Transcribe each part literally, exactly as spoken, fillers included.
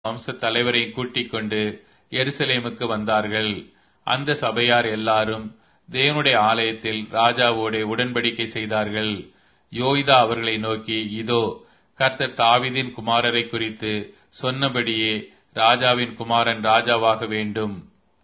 வம்ச தலைவரை கூட்டிக் கொண்டு எருசலேமுக்கு வந்தார்கள். அந்த சபையார் எல்லாரும் தேவனுடைய ஆலயத்தில் ராஜாவோடு உடன்படிக்கை செய்தார்கள். யோய்தா அவர்களை நோக்கி, இதோ கர்த்தர் தாவீதின் குமாரரை குறித்து சொன்னபடியே ராஜாவின் குமாரன் ராஜாவாக வேண்டும்.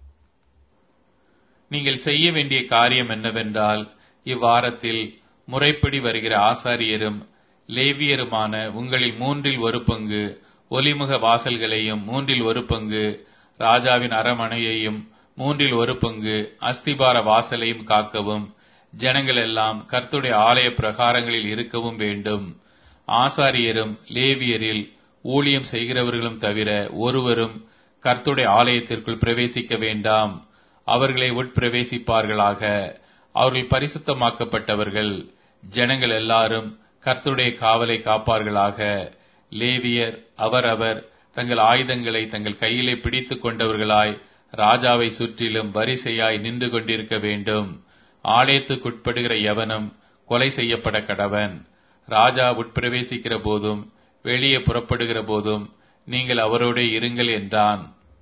நீங்கள் செய்ய வேண்டிய காரியம் என்னவென்றால், இவ்வாரத்தில் முறைப்படி வருகிற ஆசாரியரும் லேவியருமான உங்களில் மூன்றில் ஒரு பங்கு ஒலிமுக வாசல்களையும், மூன்றில் ஒரு பங்கு ராஜாவின் அரமனையையும், மூன்றில் ஒரு பங்கு அஸ்திபார வாசலையும் காக்கவும், ஜனங்கள் எல்லாம் கர்த்தருடைய ஆலய பிரகாரங்களில் இருக்கவும் வேண்டும். ஆசாரியரும் லேவியரில் ஊழியம் செய்கிறவர்களும் தவிர ஒருவரும் கர்த்தருடைய ஆலயத்திற்குள் பிரவேசிக்க வேண்டாம். அவர்களை உட்பிரவேசிப்பார்களாக. அவர்கள் பரிசுத்தமாக்கப்பட்டவர்கள். ஜனங்கள் எல்லாரும் கர்த்தருடைய காவலை காப்பார்களாக. லேவியர் அவரவர் தங்கள் ஆயுதங்களை தங்கள் கையிலே பிடித்துக் கொண்டவர்களாய் ராஜாவை சுற்றிலும் வரிசையாய் நின்று கொண்டிருக்க வேண்டும். ஆலயத்துக்குட்படுகிற எவனும் கொலை செய்யப்பட கடவன். ராஜா உட்பிரவேசிக்கிற போதும் வெளியே புறப்படுகிற போதும் நீங்கள் அவரோட இருங்கள் என்றான்.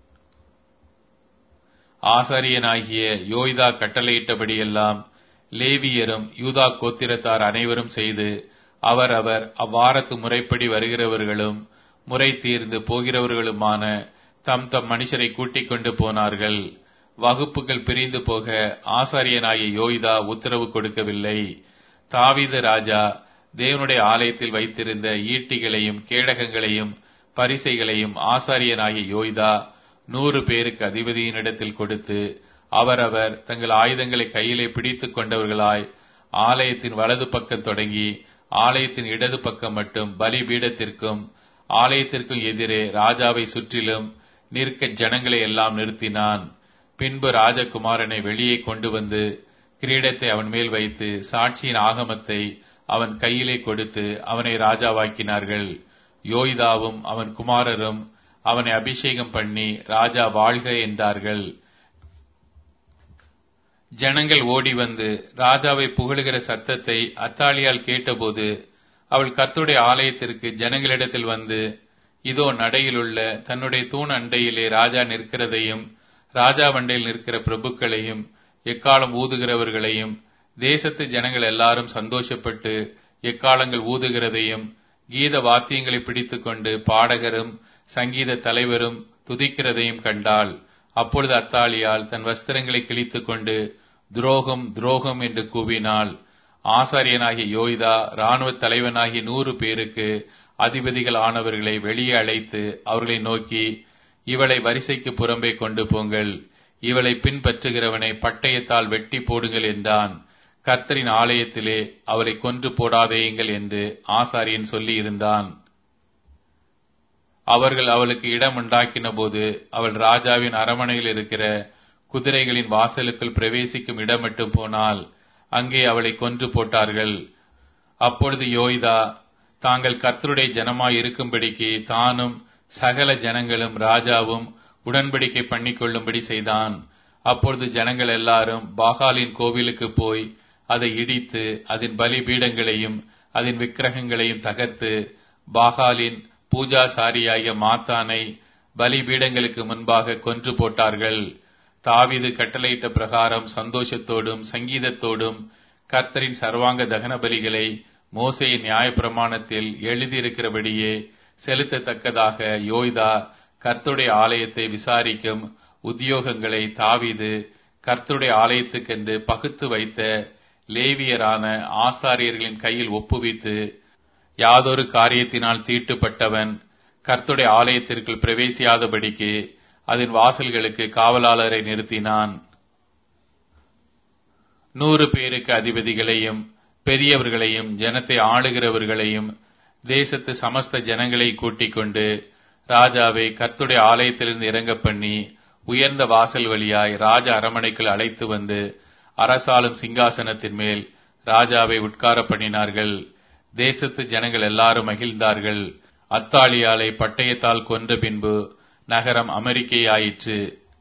ஆசாரியனாகிய யோய்தா கட்டளையிட்டபடியெல்லாம் லேவியரும் யூதா கோத்திரத்தார் அனைவரும் செய்து, அவர் அவர் அவ்வாரத்து முறைப்படி வருகிறவர்களும் முறை தீர்ந்து போகிறவர்களுமான தம் தம் மனுஷரை கூட்டிக் கொண்டு போனார்கள். வகுப்புகள் பிரிந்து போக ஆசாரியனாகிய யோய்தா உத்தரவு கொடுக்கவில்லை. தாவீது ராஜா தேவனுடைய ஆலயத்தில் வைத்திருந்த ஈட்டிகளையும் கேடகங்களையும் பரிசைகளையும் ஆசாரியனாகிய யோய்தா நூறு பேருக்கு அதிபதியினிடத்தில் கொடுத்து, அவரவர் தங்கள் ஆயுதங்களை கையிலே பிடித்துக் கொண்டவர்களாய் ஆலயத்தின் வலது பக்கம் தொடங்கி ஆலயத்தின் இடது பக்கம் மட்டும் பலிபீடத்திற்கும் ஆலயத்திற்கும் எதிரே ராஜாவை சுற்றிலும் நிற்க ஜனங்களை எல்லாம் நிறுத்தினான். பின்பு ராஜகுமாரனை வெளியே கொண்டு வந்து கிரீடத்தை அவன் மேல் வைத்து சாட்சியின் ஆகமத்தை அவன் கையிலே கொடுத்து அவனை ராஜாவாக்கினார்கள். யோய்தாவும் அவன் குமாரரும் அவனை அபிஷேகம் பண்ணி ராஜா வாழ்க என்றார்கள். ஜனங்கள் ஓடி வந்து ராஜாவை புகழுகிற சத்தத்தை அத்தாலியால் கேட்டபோது அவள் கர்த்தருடைய ஆலயத்திற்கு ஜனங்களிடத்தில் வந்து, இதோ நடையிலுள்ள தன்னுடைய தூண் அண்டையிலே ராஜா நிற்கிறதையும் ராஜா வண்டையில் நிற்கிற பிரபுக்களையும் எக்காலம் ஊதுகிறவர்களையும் தேசத்து ஜனங்கள் எல்லாரும் சந்தோஷப்பட்டு எக்காலங்கள் ஊதுகிறதையும் கீத வாத்தியங்களை பிடித்துக் கொண்டு பாடகரும் சங்கீத தலைவரும் துதிக்கிறதையும் கண்டாள். அப்பொழுது அத்தாலியால் தன் வஸ்திரங்களை கிழித்துக் கொண்டு துரோகம் துரோகம் என்று கூவினாள். ஆசாரியனாகிய யோய்தா இராணுவ தலைவனாகிய நூறு பேருக்கு அதிபதிகள் ஆனவர்களை வெளியே அழைத்து அவர்களை நோக்கி, இவளை வரிசைக்கு புறம்பே கொண்டு போங்கள், இவளை பின்பற்றுகிறவனை பட்டயத்தால் வெட்டி போடுங்கள் என்றான். கர்த்தரின் ஆலயத்திலே அவரை கொன்று போடாதேயுங்கள் என்று ஆசாரியன் சொல்லி இருந்தான். அவர்கள் அவளுக்கு இடம் உண்டாக்கின போது அவள் ராஜாவின் அரமனையில் இருக்கிற குதிரைகளின் வாசலுக்குள் பிரவேசிக்கும் இடம் மட்டும் போனால் அங்கே அவளை கொன்று போட்டார்கள். அப்பொழுது யோய்தா தாங்கள் கர்த்தருடைய ஜனமாய் இருக்கும்படிக்கு தானும் சகல ஜனங்களும் ராஜாவும் உடன்படிக்கை பண்ணிக்கொள்ளும்படி செய்தான். அப்பொழுது ஜனங்கள் எல்லாரும் பாகாலின் கோவிலுக்கு போய் அதை இடித்து அதன் பலிபீடங்களையும் அதன் விக்கிரகங்களையும் தகர்த்து பாகாலின் பூஜாசாரியாகிய மாத்தானை பலிபீடங்களுக்கு முன்பாக கொன்று போட்டார்கள். தாவீது கட்டளையிட்ட பிரகாரம் சந்தோஷத்தோடும் சங்கீதத்தோடும் கர்த்தரின் சர்வாங்க தகன பலிகளை மோசேயின் நியாயப்பிரமாணத்தில் எழுதியிருக்கிறபடியே செலுத்தத்தக்கதாக யோய்தா கர்த்தருடைய ஆலயத்தை விசாரிக்கும் உத்தியோகங்களை தாவீது கர்த்தருடைய ஆலயத்துக்கென்று பகுத்து வைத்த லேவியரான ஆசாரியர்களின் கையில் ஒப்புவித்து, யாதொரு காரியத்தினால் தீட்டுப்பட்டவன் கர்த்தருடைய ஆலயத்திற்குள் பிரவேசியாதபடிக்கு அதன் வாசல்களுக்கு காவலாளரை நிறுத்தினான். நூறு பேருக்கு அதிபதிகளையும் பெரியவர்களையும் ஜனத்தை ஆளுகிறவர்களையும் தேசத்து சமஸ்த ஜனங்களை கூட்டிக் கொண்டு ராஜாவை கர்த்தருடைய ஆலயத்திலிருந்து இறங்க பண்ணி உயர்ந்த வாசல் வழியாய் ராஜ அரமனைக்குள் அழைத்து வந்து அரசாளும் சிங்காசனத்தின் மேல் ராஜாவை உட்கார பண்ணினார்கள். தேசத்து ஜனங்கள் எல்லாரும் மகிழ்ந்தார்கள். அத்தாலியாலை பட்டயத்தால் கொன்ற பின்பு நகரம் அமெரிக்கையாயிற்று.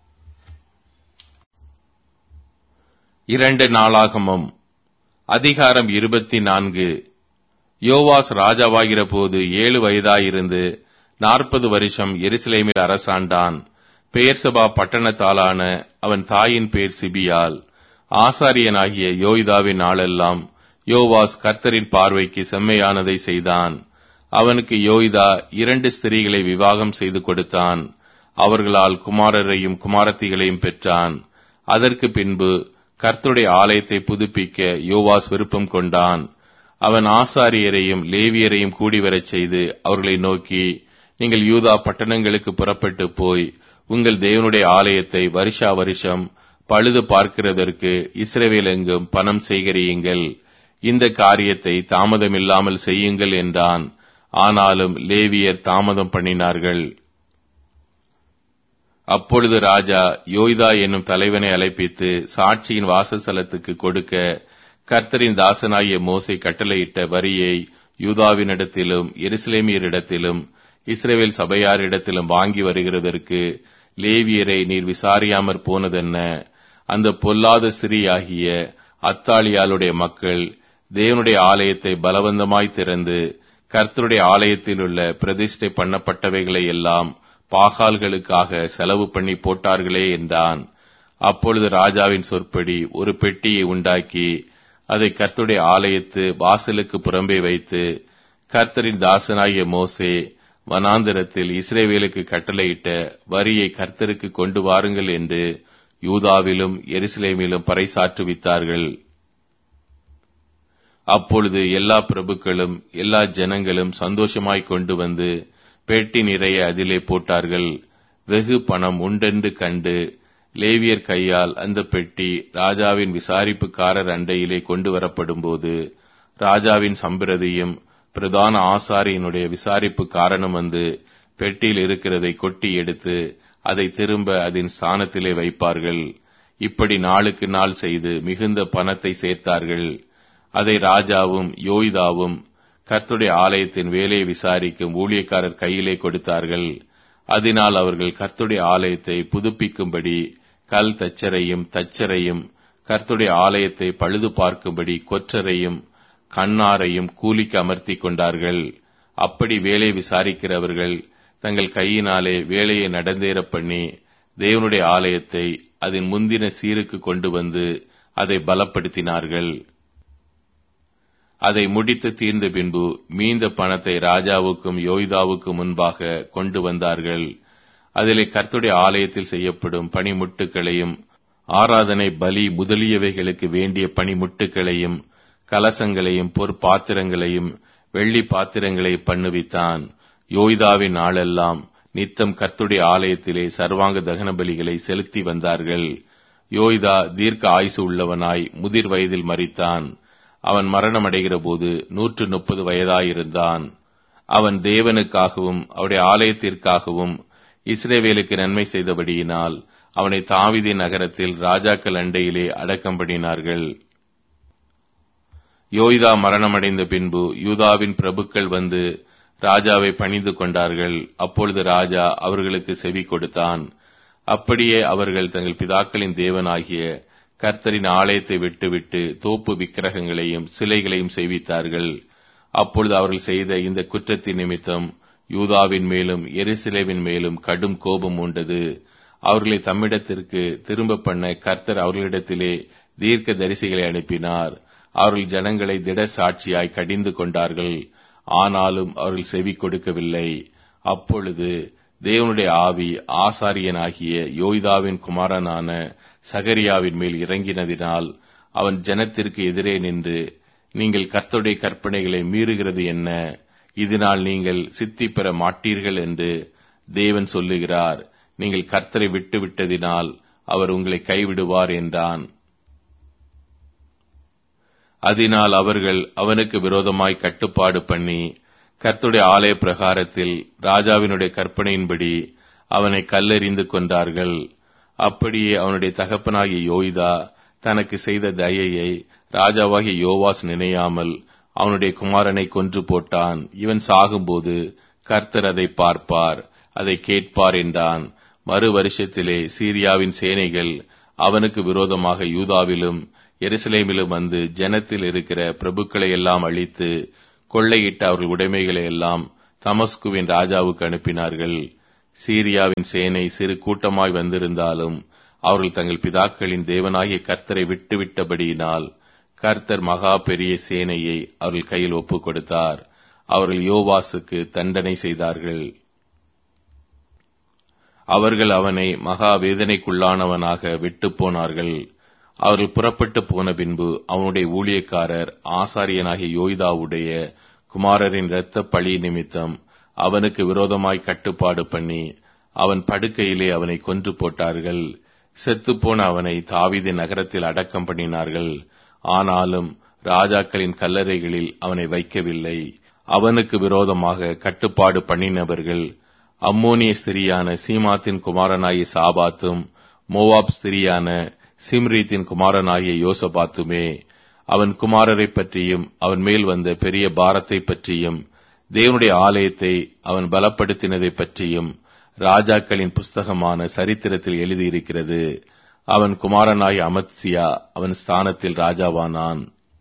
இரண்டு நாளாகமம் அதிகாரம் இருபத்தி நான்கு. யோவாஸ் ராஜாவாகிற போது ஏழு வயதாயிருந்து நாற்பது வருஷம் எருசலேமில் அரசாண்டான். பெயர்சபா பட்டணத்தாலான அவன் தாயின் பேர் சிபியால். ஆசாரியனாகிய யோய்தாவின் நாளெல்லாம் யோவாஸ் கர்த்தரின் பார்வைக்கு செம்மையானதை செய்தான். அவனுக்கு யோய்தா இரண்டு ஸ்திரீகளை விவாகம் செய்து கொடுத்தான். அவர்களால் குமாரரையும் குமாரத்திகளையும் பெற்றான். அதற்கு பின்பு கர்த்தருடைய ஆலயத்தை புதுப்பிக்க யோவாஸ் விருப்பம் கொண்டான். அவன் ஆசாரியரையும் லேவியரையும் கூடிவரச் செய்து அவர்களை நோக்கி, நீங்கள் யூதா பட்டணங்களுக்கு புறப்பட்டு போய் உங்கள் தேவனுடைய ஆலயத்தை வருஷா வருஷம் பழுது பார்க்கிறதற்கு இஸ்ரவேல் எங்கும் பணம் சேகரியுங்கள். இந்த காரியத்தை தாமதமில்லாமல் செய்யுங்கள் என்றான். ஆனாலும் லேவியர் தாமதம் பண்ணினார்கள். அப்பொழுது ராஜா யோய்தா என்னும் தலைவனை அழைப்பித்து சாட்சியின் வாசஸ்தலத்துக்கு கொடுக்க கர்த்தரின் தாசனாகிய மோசே கட்டளையிட்ட வரியை யூதாவினிடத்திலும் எருசலேமியரிடத்திலும் இஸ்ரவேல் சபையாரிடத்திலும் வாங்கி வருகிறதற்கு லேவியரை நீர் விசாரியாமற் போனதென்ன? அந்த பொல்லாத ஸ்திரீயாகிய அத்தாலியாளுடைய மக்கள் தேவனுடைய ஆலயத்தை பலவந்தமாய் திறந்து கர்த்தருடைய ஆலயத்தில் உள்ள பிரதிஷ்டை பண்ணப்பட்டவைகளை எல்லாம் பாகால்களுக்காக செலவு பண்ணி போட்டார்களே என்றான். அப்பொழுது ராஜாவின் சொற்படி ஒரு பெட்டியை உண்டாக்கி அதை கர்த்தருடைய ஆலயத்து வாசலுக்கு புறம்பே வைத்து, கர்த்தரின் தாசனாகிய மோசே வனாந்திரத்தில் இஸ்ரவேலுக்கு கட்டளையிட்ட வரியை கர்த்தருக்கு கொண்டு வாருங்கள் என்று யூதாவிலும் எருசலேமிலும் பறைசாற்றுவித்தார்கள். அப்பொழுது எல்லா பிரபுக்களும் எல்லா ஜனங்களும் சந்தோஷமாய் கொண்டு வந்து பெட்டி நிறைய அதிலே போட்டார்கள். வெகு பணம் உண்டென்று கண்டு லேவியர் கையால் அந்த பெட்டி ராஜாவின் விசாரிப்புக்காரர் அண்டையிலே கொண்டு வரப்படும் போது ராஜாவின் சம்பிரதியும் பிரதான ஆசாரியனுடைய விசாரிப்பு காரணம் வந்து பெட்டியில் இருக்கிறதை கொட்டி எடுத்து அதை திரும்ப அதன் ஸ்தானத்திலே வைப்பார்கள். இப்படி நாளுக்கு நாள் செய்து மிகுந்த பணத்தை சேர்த்தார்கள். அதை ராஜாவும் யோய்தாவும் கர்த்தருடைய ஆலயத்தின் வேலையை விசாரிக்கும் ஊழியக்காரர் கையிலே கொடுத்தார்கள். அதனால் அவர்கள் கர்த்தருடைய ஆலயத்தை புதுப்பிக்கும்படி கல் தச்சரையும் தச்சரையும் கர்த்தருடைய ஆலயத்தை பழுது பார்க்கும்படி கொற்றரையும் கண்ணாரையும் கூலிக்கு அமர்த்தி கொண்டார்கள். அப்படி வேலை விசாரிக்கிறவர்கள் தங்கள் கையினாலே வேலையை நடந்தேற பண்ணி தேவனுடைய ஆலயத்தை அதன் முந்தின சீருக்கு கொண்டு வந்து அதை பலப்படுத்தினார்கள். அதை முடித்து தீர்ந்த பின்பு மீந்த பணத்தை ராஜாவுக்கும் யோய்தாவுக்கும் முன்பாக கொண்டு வந்தார்கள். அதிலே கர்த்தருடைய ஆலயத்தில் செய்யப்படும் பணிமுட்டுகளையும் ஆராதனை பலி முதலியவைகளுக்கு வேண்டிய பணிமுட்டுகளையும் கலசங்களையும் பொற்பாத்திரங்களையும் வெள்ளி பாத்திரங்களை பண்ணுவித்தான். யோய்தாவின் நாளெல்லாம் நித்தம் கர்த்தருடைய ஆலயத்திலே சர்வாங்க தகன பலிகளை செலுத்தி வந்தார்கள். யோய்தா தீர்க்க ஆயுசு உள்ளவனாய் முதிர் வயதில் மரித்தான். அவன் மரணம் அடைகிற போது நூற்று முப்பது வயதாயிருந்தான். அவன் தேவனுக்காகவும் அவருடைய ஆலயத்திற்காகவும் இஸ்ரவேலுக்கு நன்மை செய்தபடியினால் அவனை தாவீதின் நகரத்தில் ராஜாக்கள் அண்டையிலே அடக்கம் பண்ணினார்கள். யோய்தா மரணமடைந்த பின்பு யூதாவின் பிரபுக்கள் வந்து ராஜாவை பணிந்து கொண்டார்கள். அப்பொழுது ராஜா அவர்களுக்கு செவி கொடுத்தான். அப்படியே அவர்கள் தங்கள் பிதாக்களின் தேவனாகிய கர்த்தரின் ஆலயத்தை விட்டுவிட்டு தோப்பு விக்கிரகங்களையும் சிலைகளையும் செய்வித்தார்கள். அப்பொழுது அவர்கள் செய்த இந்த குற்றத்தின் நிமித்தம் யூதாவின் மேலும் எருசலேமின் மேலும் கடும் கோபம் உண்டது. அவர்களை தம்மிடத்திற்கு திரும்ப பண்ண கர்த்தர் அவர்களிடத்திலே தீர்க்க தரிசிகளை அனுப்பினார். அவர்கள் ஜனங்களை திட சாட்சியாய் கடிந்து கொண்டார்கள். ஆனாலும் அவர்கள் செவி கொடுக்கவில்லை. அப்பொழுது தேவனுடைய ஆவி ஆசாரியனாகிய யோய்தாவின் குமாரனான சகரியாவின் மேல் இறங்கினதினால் அவன் ஜனத்திற்கு எதிரே நின்று, நீங்கள் கர்த்தருடைய கற்பனைகளை மீறுகிறது என்ன? இதனால் நீங்கள் சித்தி பெற மாட்டீர்கள் என்று தேவன் சொல்லுகிறார். நீங்கள் கர்த்தரை விட்டு விட்டதினால் அவர் உங்களை கைவிடுவார் என்றான். அதனால் அவர்கள் அவனுக்கு விரோதமாய் கட்டுப்பாடு பண்ணி கர்த்தருடைய ஆலய பிரகாரத்தில் ராஜாவினுடைய கற்பனையின்படி அவனை கல்லெறிந்து கொண்டார்கள். அப்படியே அவனுடைய தகப்பனாகிய யோய்தா தனக்கு செய்த தயையை ராஜாவாகிய யோவாஸ் நினையாமல் அவனுடைய குமாரனை கொன்று போட்டான். இவன் சாகும்போது கர்த்தர் அதை பார்ப்பார், அதை கேட்பார் என்றான். மறு வருஷத்திலே சீரியாவின் சேனைகள் அவனுக்கு விரோதமாக யூதாவிலும் எருசலேமிலும் வந்து ஜனத்தில் இருக்கிற பிரபுக்களை எல்லாம் அழித்து கொள்ளையிட்ட அவர்கள் உடைமைகளை எல்லாம் தமஸ்குவின் ராஜாவுக்கு அனுப்பினார்கள். சீரியாவின் சேனை சிறு கூட்டமாய் வந்திருந்தாலும் அவர்கள் தங்கள் பிதாக்களின் தேவனாகிய கர்த்தரை விட்டுவிட்டபடியினால் கர்த்தர் மகா பெரிய சேனையை அவர்கள் கையில் ஒப்புக் கொடுத்தார். அவர்கள் யோவாசுக்கு தண்டனை செய்தார்கள். அவர்கள் அவனை மகா வேதனைக்குள்ளானவனாக விட்டு போனார்கள். அவர்கள் புறப்பட்டு போன பின்பு அவனுடைய ஊழியக்காரர் ஆசாரியனாகிய யோய்தாவுடைய குமாரரின் இரத்த பழி நிமித்தம் அவனுக்கு விரோதமாய் கட்டுப்பாடு பண்ணி அவன் படுக்கையிலே அவனை கொன்று போட்டார்கள். செத்துப்போன அவனை தாவீதின் நகரத்தில் அடக்கம் பண்ணினார்கள். ஆனாலும் ராஜாக்களின் கல்லறைகளில் அவனை வைக்கவில்லை. அவனுக்கு விரோதமாக கட்டுப்பாடு பண்ணினவர்கள் அம்மோனிய ஸ்திரியான சீமாத்தின் குமாரனாகிய சாபாத்தும் மோவாப் ஸ்திரியான சிம்ரீத்தின் குமாரனாகிய யோசபாத்துமே. அவன் குமாரரை பற்றியும் அவன் மேல் வந்த பெரிய பாரத்தை பற்றியும் தேவனுடைய ஆலயத்தை அவன் பலப்படுத்தினதை பற்றியும் ராஜாக்களின் புஸ்தகமான சரித்திரத்தில் எழுதியிருக்கிறது. அவன் குமாரனாகிய அமத்சியா அவன் ஸ்தானத்தில் ராஜாவானான்.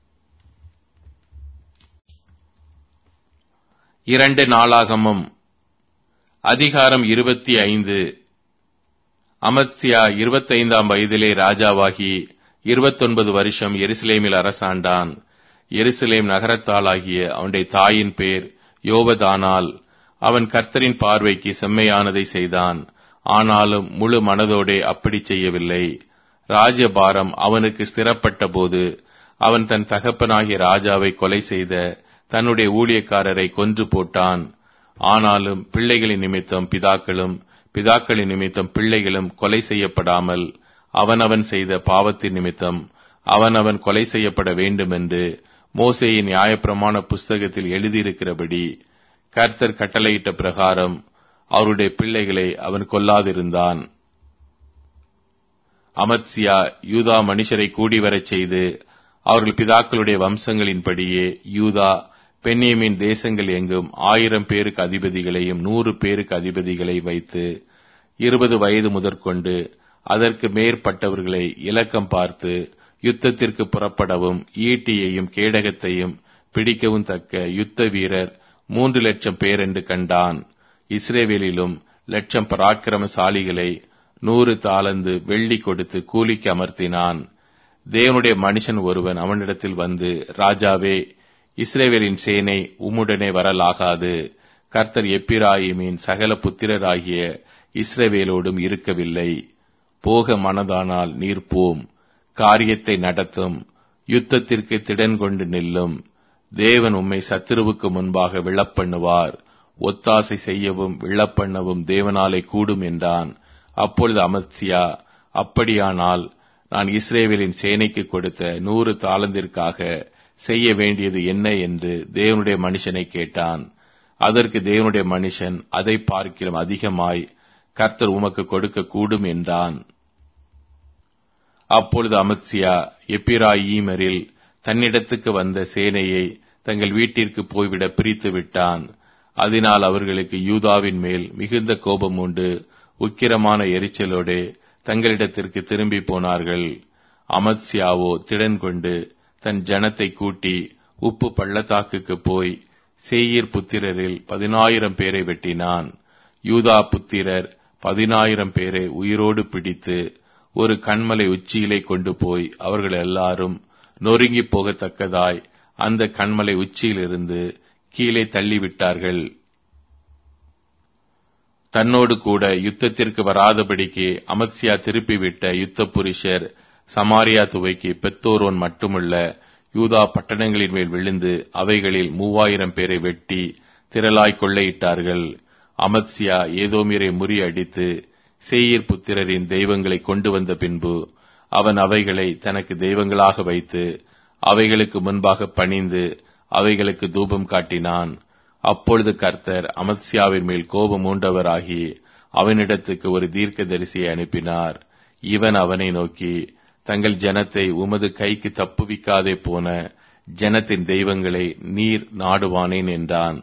இரண்டு நாளாகமம் அதிகாரம் இருபத்தி ஐந்து. அமத்சியா இருபத்தைந்தாம் வயதிலே ராஜாவாகி இருபத்தொன்பது வருஷம் எருசலேமில் அரசாண்டான். எருசலேம் நகரத்தாளாகிய அவனுடைய தாயின் பேர் யோவதானால். அவன் கர்த்தரின் பார்வைக்கு செம்மையானதை செய்தான். ஆனாலும் முழு மனதோடே அப்படி செய்யவில்லை. ராஜபாரம் அவனுக்கு ஸ்திரப்பட்ட போது அவன் தன் தகப்பனாகிய ராஜாவை கொலை செய்த தன்னுடைய ஊழியக்காரரை கொன்று போட்டான். ஆனாலும் பிள்ளைகளின் நிமித்தம் பிதாக்களும் பிதாக்களின் நிமித்தம் பிள்ளைகளும் கொலை செய்யப்படாமல் அவனவன் செய்த பாவத்தின் நிமித்தம் அவனவன் கொலை செய்யப்பட வேண்டும் என்று மோசேயின் நியாயப்பிரமாண புஸ்தகத்தில் எழுதியிருக்கிறபடி கர்த்தர் கட்டளையிட்ட பிரகாரம் அவருடைய பிள்ளைகளை அவன் கொல்லாதிருந்தான். அமத்சியா யூதா மனுஷரை கூடிவரச் செய்து அவர்கள் பிதாக்களுடைய வம்சங்களின்படியே யூதா பென்யமீன் தேசங்கள் எங்கும் ஆயிரம் பேருக்கு அதிபதிகளையும் நூறு பேருக்கு அதிபதிகளை வைத்து இருபது வயது முதற்கொண்டு அதற்கு மேற்பட்டவர்களை இலக்கம் பார்த்து யுத்தத்திற்கு புறப்படவும் ஈட்டியையும் கேடகத்தையும் பிடிக்கவும் தக்க யுத்த வீரர் மூன்று லட்சம் பேர் என்று கண்டான். இஸ்ரேவேலிலும் லட்சம் பராக்கிரமசாலிகளை நூறு தாலந்து வெள்ளி கொடுத்து கூலிக்கு அமர்த்தினான். தேவனுடைய மனுஷன் ஒருவன் அவனிடத்தில் வந்து, ராஜாவே, இஸ்ரேவேலின் சேனை உம்முடனே வரலாகாது. கர்த்தர் எப்பிராயிமின் சகல புத்திரராகிய இஸ்ரவேலோடும் இருக்கவில்லை. போக மனதானால் நீர் போம். காரியத்தை நடத்தும். யுத்தத்திற்கு திடன் கொண்டு நில்லும். தேவன் உம்மை சத்துருவுக்கு முன்பாக விழப்பண்ணுவார். ஒத்தாசை செய்யவும் விழப்பண்ணவும் தேவனாலே கூடும் என்றான். அப்பொழுது அமத்சியா, அப்படியானால் நான் இஸ்ரேவேலின் சேனைக்கு கொடுத்த நூறு தாளந்திற்காக செய்ய வேண்டியது என்ன என்று தேவனுடைய மனுஷனை கேட்டான். அதற்கு தேவனுடைய மனுஷன், அதை பார்க்கிலும் அதிகமாய் கர்த்தர் உமக்கு கொடுக்க கூடும் என்றான். அப்பொழுது அமத்சியா எப்பிராயீமரில் தன்னிடத்துக்கு வந்த சேனையை தங்கள் வீட்டிற்கு போய்விட பிரித்து விட்டான். அதனால் அவர்களுக்கு யூதாவின் மேல் மிகுந்த கோபம் உண்டு உக்கிரமான எரிச்சலோடு தங்களிடத்திற்கு திரும்பி போனார்கள். அமத்சியாவோ திடன் கொண்டு தன் ஜனத்தை கூட்டி உப்பு பள்ளத்தாக்குக்கு போய் சேயீர் புத்திரரில் பதினாயிரம் பேரை வெட்டினான். யூதா புத்திரர் பதினாயிரம் பேரை உயிரோடு பிடித்து ஒரு கன்மலை உச்சியிலே கொண்டு போய் அவர்கள் எல்லாரும் நொறுங்கி போகத்தக்கதாய் அந்த கன்மலை உச்சியிலிருந்து கீழே தள்ளிவிட்டார்கள். தன்னோடு கூட யுத்தத்திற்கு வராதபடிக்கு அமத்சியா திருப்பிவிட்ட யுத்த புருஷர் சமாரியா துவைக்கு பெத்தோரோன் மட்டுமல்ல யூதா பட்டணங்களின் மேல் விழுந்து அவைகளில் மூவாயிரம் பேரை வெட்டி திரளாய் கொள்ளையிட்டார்கள். அமத்சியா ஏதோமிரை முறியடித்து சேயீர் புத்திரரின் தெய்வங்களை கொண்டு வந்த பின்பு அவன் அவைகளை தனக்கு தெய்வங்களாக வைத்து அவைகளுக்கு முன்பாக பணிந்து அவைகளுக்கு தூபம் காட்டினான். அப்பொழுது கர்த்தர் அமத்சியாவின் மேல் கோபம் மூண்டவராகி அவனிடத்துக்கு ஒரு தீர்க்கதரிசியை அனுப்பினார். இவன் அவனை நோக்கி, தங்கள் ஜனத்தை உமது கைக்கு தப்புவிக்காதே போன ஜனத்தின் தெய்வங்களை நீர் நாடுவானேன் என்றான்.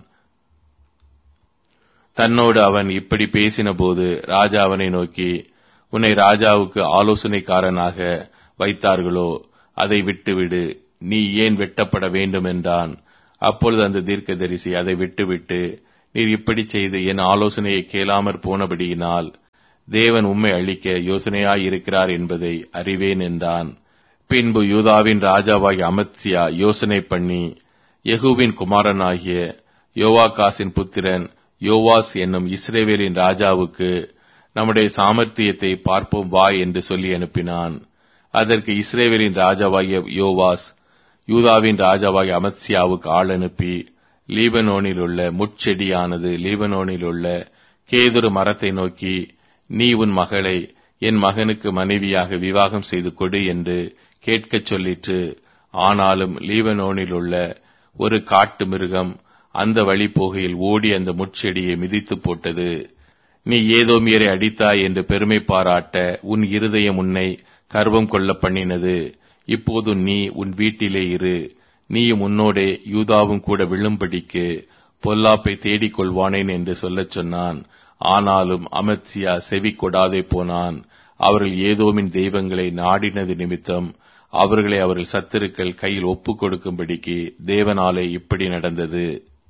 தன்னோடு அவன் இப்படி பேசின போது ராஜா அவனை நோக்கி, உன்னை ராஜாவுக்கு ஆலோசனைக்காரனாக வைத்தார்களோ, அதை விட்டுவிடு, நீ ஏன் வெட்டப்பட வேண்டும் என்றான். அப்பொழுது அந்த தீர்க்கதரிசி அதை விட்டுவிட்டு நீர் இப்படி செய்து என் ஆலோசனையை கேளாமற் போனபடியினால் தேவன் உம்மை அழிக்க யோசனையாயிருக்கிறார் என்பதை அறிவேன் என்றான். பின்பு யூதாவின் ராஜாவாகிய அமத்சியா யோசனை பண்ணி யெகூவின் குமாரனாகிய யோவாகாசின் புத்திரன் யோவாஸ் என்னும் இஸ்ரவேலின் ராஜாவுக்கு நம்முடைய சாமர்த்தியத்தை பார்ப்போம் வா என்று சொல்லி அனுப்பினான். அதற்கு இஸ்ரவேலின் ராஜாவாகிய யோவாஸ் யூதாவின் ராஜாவாகிய அமத்சியாவுக்கு ஆள் அனுப்பி, லீபனோனில் உள்ள முட்செடியானது லீபனோனில் உள்ள கேதுரு மரத்தை நோக்கி, நீ உன் மகளை என் மகனுக்கு மனைவியாக விவாகம் செய்து கொடு என்று கேட்கச் சொல்லிற்று. ஆனாலும் லீபனோனில் உள்ள ஒரு காட்டு மிருகம் அந்த வழி போகையில் ஓடி அந்த முட்செடியை மிதித்து போட்டது. நீ ஏதோமியரை அடித்தாய் என்று பெருமை பாராட்ட உன் இருதயம் உன்னை கர்வம் கொள்ள பண்ணினது. இப்போது நீ உன் வீட்டிலே இரு, நீயும் உன்னோடே யூதாவும் கூட விழும்படிக்கு பொல்லாப்பை தேடிக் கொள்வானேன் என்று சொல்லச் சொன்னான். ஆனாலும் அமத்சியா செவி கொடாதே போனான். அவர்கள் ஏதோமின் தெய்வங்களை நாடினது நிமித்தம் அவர்களை அவர்கள் சத்துருக்கள் கையில் ஒப்புக் கொடுக்கும்படிக்கு தேவனாலே இப்படி நடந்தது.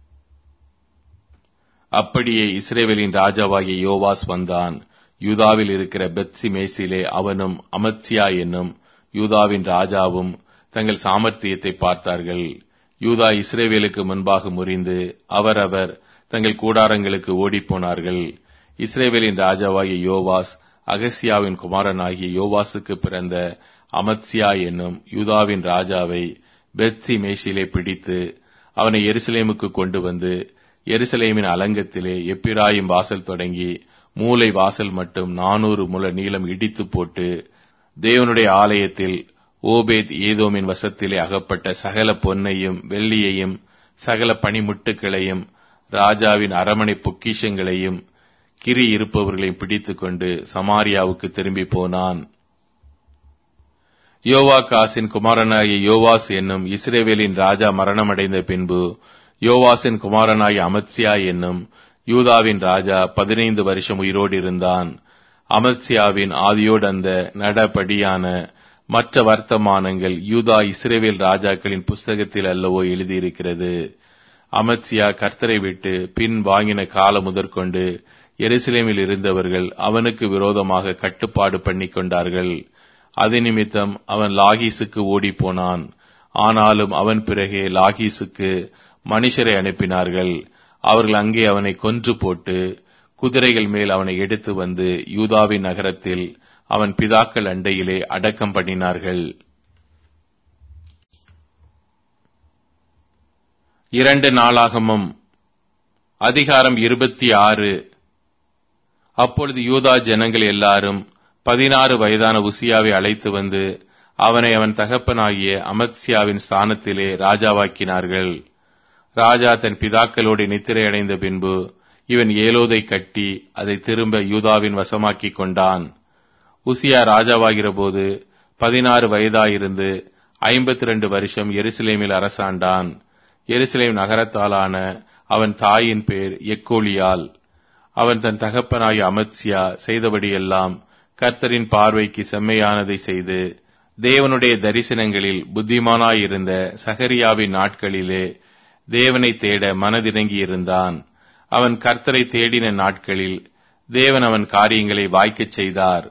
அப்படியே இஸ்ரவேலின் ராஜாவாகிய யோவாஸ் வந்தான். யூதாவில் இருக்கிற பெத்சி மேசிலே அவனும் அமத்சியா என்னும் யூதாவின் ராஜாவும் தங்கள் சாமர்த்தியத்தை பார்த்தார்கள். யூதா இஸ்ரவேலுக்கு முன்பாக முறிந்து அவரவர் தங்கள் கூடாரங்களுக்கு ஓடிப்போனார்கள். இஸ்ரவேலின் ராஜாவாகிய யோவாஸ் அகசியாவின் குமாரனாகிய யோவாசுக்கு பிறந்த அமத்சியா என்னும் யூதாவின் ராஜாவை பெத்சி மேஷிலே பிடித்து அவனை எருசலேமுக்கு கொண்டு வந்து எருசலேமின் அலங்கத்திலே எப்பிராயிம் வாசல் தொடங்கி மூலை வாசல் மட்டும் நானூறு முழ நீளம் இடித்து போட்டு தேவனுடைய ஆலயத்தில் ஓபேத் ஏதோமின் வசத்திலே அகப்பட்ட சகல பொன்னையும் வெள்ளியையும் சகல பனிமுட்டுகளையும் ராஜாவின் அரமனை பொக்கிஷங்களையும் கிரி இருப்பவர்களையும் பிடித்துக் கொண்டு சமாரியாவுக்கு திரும்பி போனான். யோவாகாசின் குமாரனாகிய யோவாஸ் என்னும் இஸ்ரவேலின் ராஜா மரணமடைந்த பின்பு யோவாசின் குமாரனாகிய அமத்சியா என்னும் யூதாவின் ராஜா பதினைந்து வருஷம் உயிரோடு இருந்தான். அமத்சியாவின் ஆதியோடு அந்த நடபடியான மற்ற வர்த்தமானங்கள் யூதா இஸ்ரவேல் ராஜாக்களின் புஸ்தகத்தில் அல்லவோ எழுதியிருக்கிறது. அமத்சியா கர்த்தரை விட்டு பின் வாங்கின காலம் முதற்கொண்டு எருசலேமில் இருந்தவர்கள் அவனுக்கு விரோதமாக கட்டுப்பாடு பண்ணிக் கொண்டார்கள். அது நிமித்தம் அவன் லாகீசுக்கு ஓடி போனான். ஆனாலும் அவன் பிறகே லாகீசுக்கு மனுஷரை அனுப்பினார்கள். அவர்கள் அங்கே அவனை கொன்று போட்டு குதிரைகள் மேல் அவனை எடுத்து வந்து யூதாவின் நகரத்தில் அவன் பிதாக்கள் அண்டையிலே அடக்கம் பண்ணினார்கள். இரண்டு நாளாகமம் அதிகாரம் இருபத்தி ஆறு. அப்பொழுது யூதா ஜனங்கள் எல்லாரும் பதினாறு வயதான உசியாவை அழைத்து வந்து அவனை அவன் தகப்பனாகிய அமத்சியாவின் ஸ்தானத்திலே ராஜாவாக்கினார்கள். ராஜா தன் பிதாக்களோடு நித்திரையடைந்த பின்பு இவன் ஏலோதை கட்டி அதை திரும்ப யூதாவின் வசமாக்கிக் கொண்டான். உசியா ராஜாவாகிற போது பதினாறு வயதாயிருந்து ஐம்பத்தி இரண்டு வருஷம் எருசலேமில் அரசாண்டான். எருசலேம் நகரத்தாலான அவன் தாயின் பேர் எக்கோலியால். அவன் தன் தகப்பனாகிய அமத்சியா செய்தபடியெல்லாம் கர்த்தரின் பார்வைக்கு செம்மையானதை செய்து தேவனுடைய தரிசனங்களில் புத்திமானாயிருந்த சகரியாவின் நாட்களிலே தேவனை தேட மனதிறங்கியிருந்தான். அவன் கர்த்தரை தேடின நாட்களில் தேவன் அவன் காரியங்களை வாய்க்கச் செய்தார்.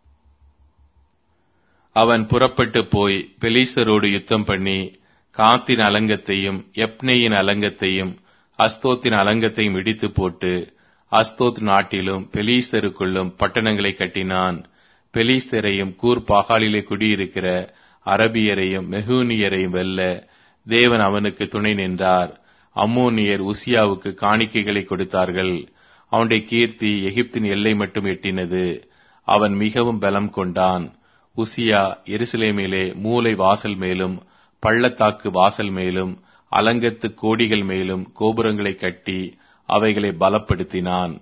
அவன் புறப்பட்டு போய் பெலிஸ்தரோடு யுத்தம் பண்ணி காத்தின் அலங்கத்தையும் எப்னேயின் அலங்கத்தையும் அஸ்தோத்தின் அலங்கத்தையும் இடித்து போட்டு அஸ்தோத் நாட்டிலும் பெலிஸ்தருக்குள்ளும் பட்டணங்களை கட்டினான். பெலிஸ்தரையும் கூர் பாகாலிலே குடியிருக்கிற அரபியரையும் மெகூனியரையும் வெல்ல தேவன் அவனுக்கு துணை நின்றார். அம்மோனியர் உசியாவுக்கு காணிக்கைகளை கொடுத்தார்கள். அவனுடைய கீர்த்தி எகிப்தின் எல்லை மட்டும் எட்டினது. அவன் மிகவும் பலம் கொண்டான். உசியா எருசலேமிலே மூலை வாசல் மேலும் பள்ளத்தாக்கு வாசல் மேலும் அலங்கத்து கோடிகள் மேலும் கோபுரங்களை கட்டி அவைகளை பலப்படுத்தினான்.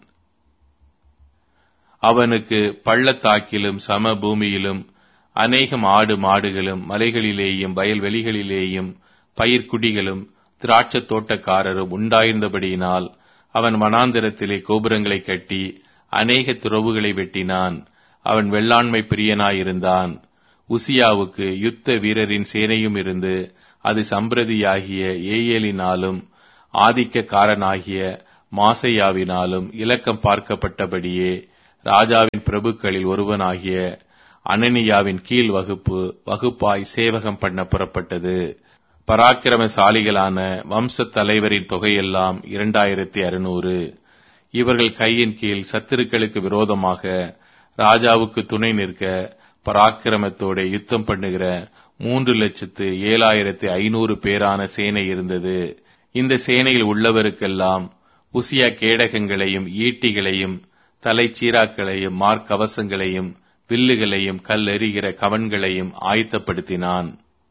அவனுக்கு பள்ளத்தாக்கிலும் சம பூமியிலும் அநேகம் ஆடு மாடுகளும் மலைகளிலேயும் வயல்வெளிகளிலேயும் பயிர்க்குடிகளும் திராட்சத் தோட்டக்காரரும் உண்டாயிருந்தபடியினால் அவன் வனாந்திரத்திலே கோபுரங்களை கட்டி அநேக துறவுகளை வெட்டினான். அவன் வெள்ளாண்மை பிரியனாயிருந்தான். உசியாவுக்கு யுத்த வீரரின் சேனையும் இருந்து அது சம்பிரதியாகிய ஏயேலினாலும் ஆதிக்கக்காரனாகிய மாசையாவினாலும் இலக்கம் பார்க்கப்பட்டபடியே ராஜாவின் பிரபுக்களில் ஒருவனாகிய அனனியாவின் கீழ் வகுப்பு வகுப்பாய் சேவகம் பண்ண புறப்பட்டது. பராக்கிரமசாலிகளான வம்ச தலைவரின் தொகையெல்லாம் இரண்டாயிரத்தி அறுநூறு. இவர்கள் கையின் கீழ் சத்துருக்களுக்கு விரோதமாக ராஜாவுக்கு துணை நிற்க பராக்கிரமத்தோட யுத்தம் பண்ணுகிற மூன்று லட்சத்து ஏழாயிரத்தி ஐநூறு பேரான சேனை இருந்தது. இந்த சேனையில் உள்ளவருக்கெல்லாம் உசியா கேடகங்களையும் ஈட்டிகளையும் தலைச்சீராக்களையும் மார்க்கவசங்களையும் வில்லுகளையும் கல்லெறிகிற கவன்களையும் ஆயத்தப்படுத்தினான்.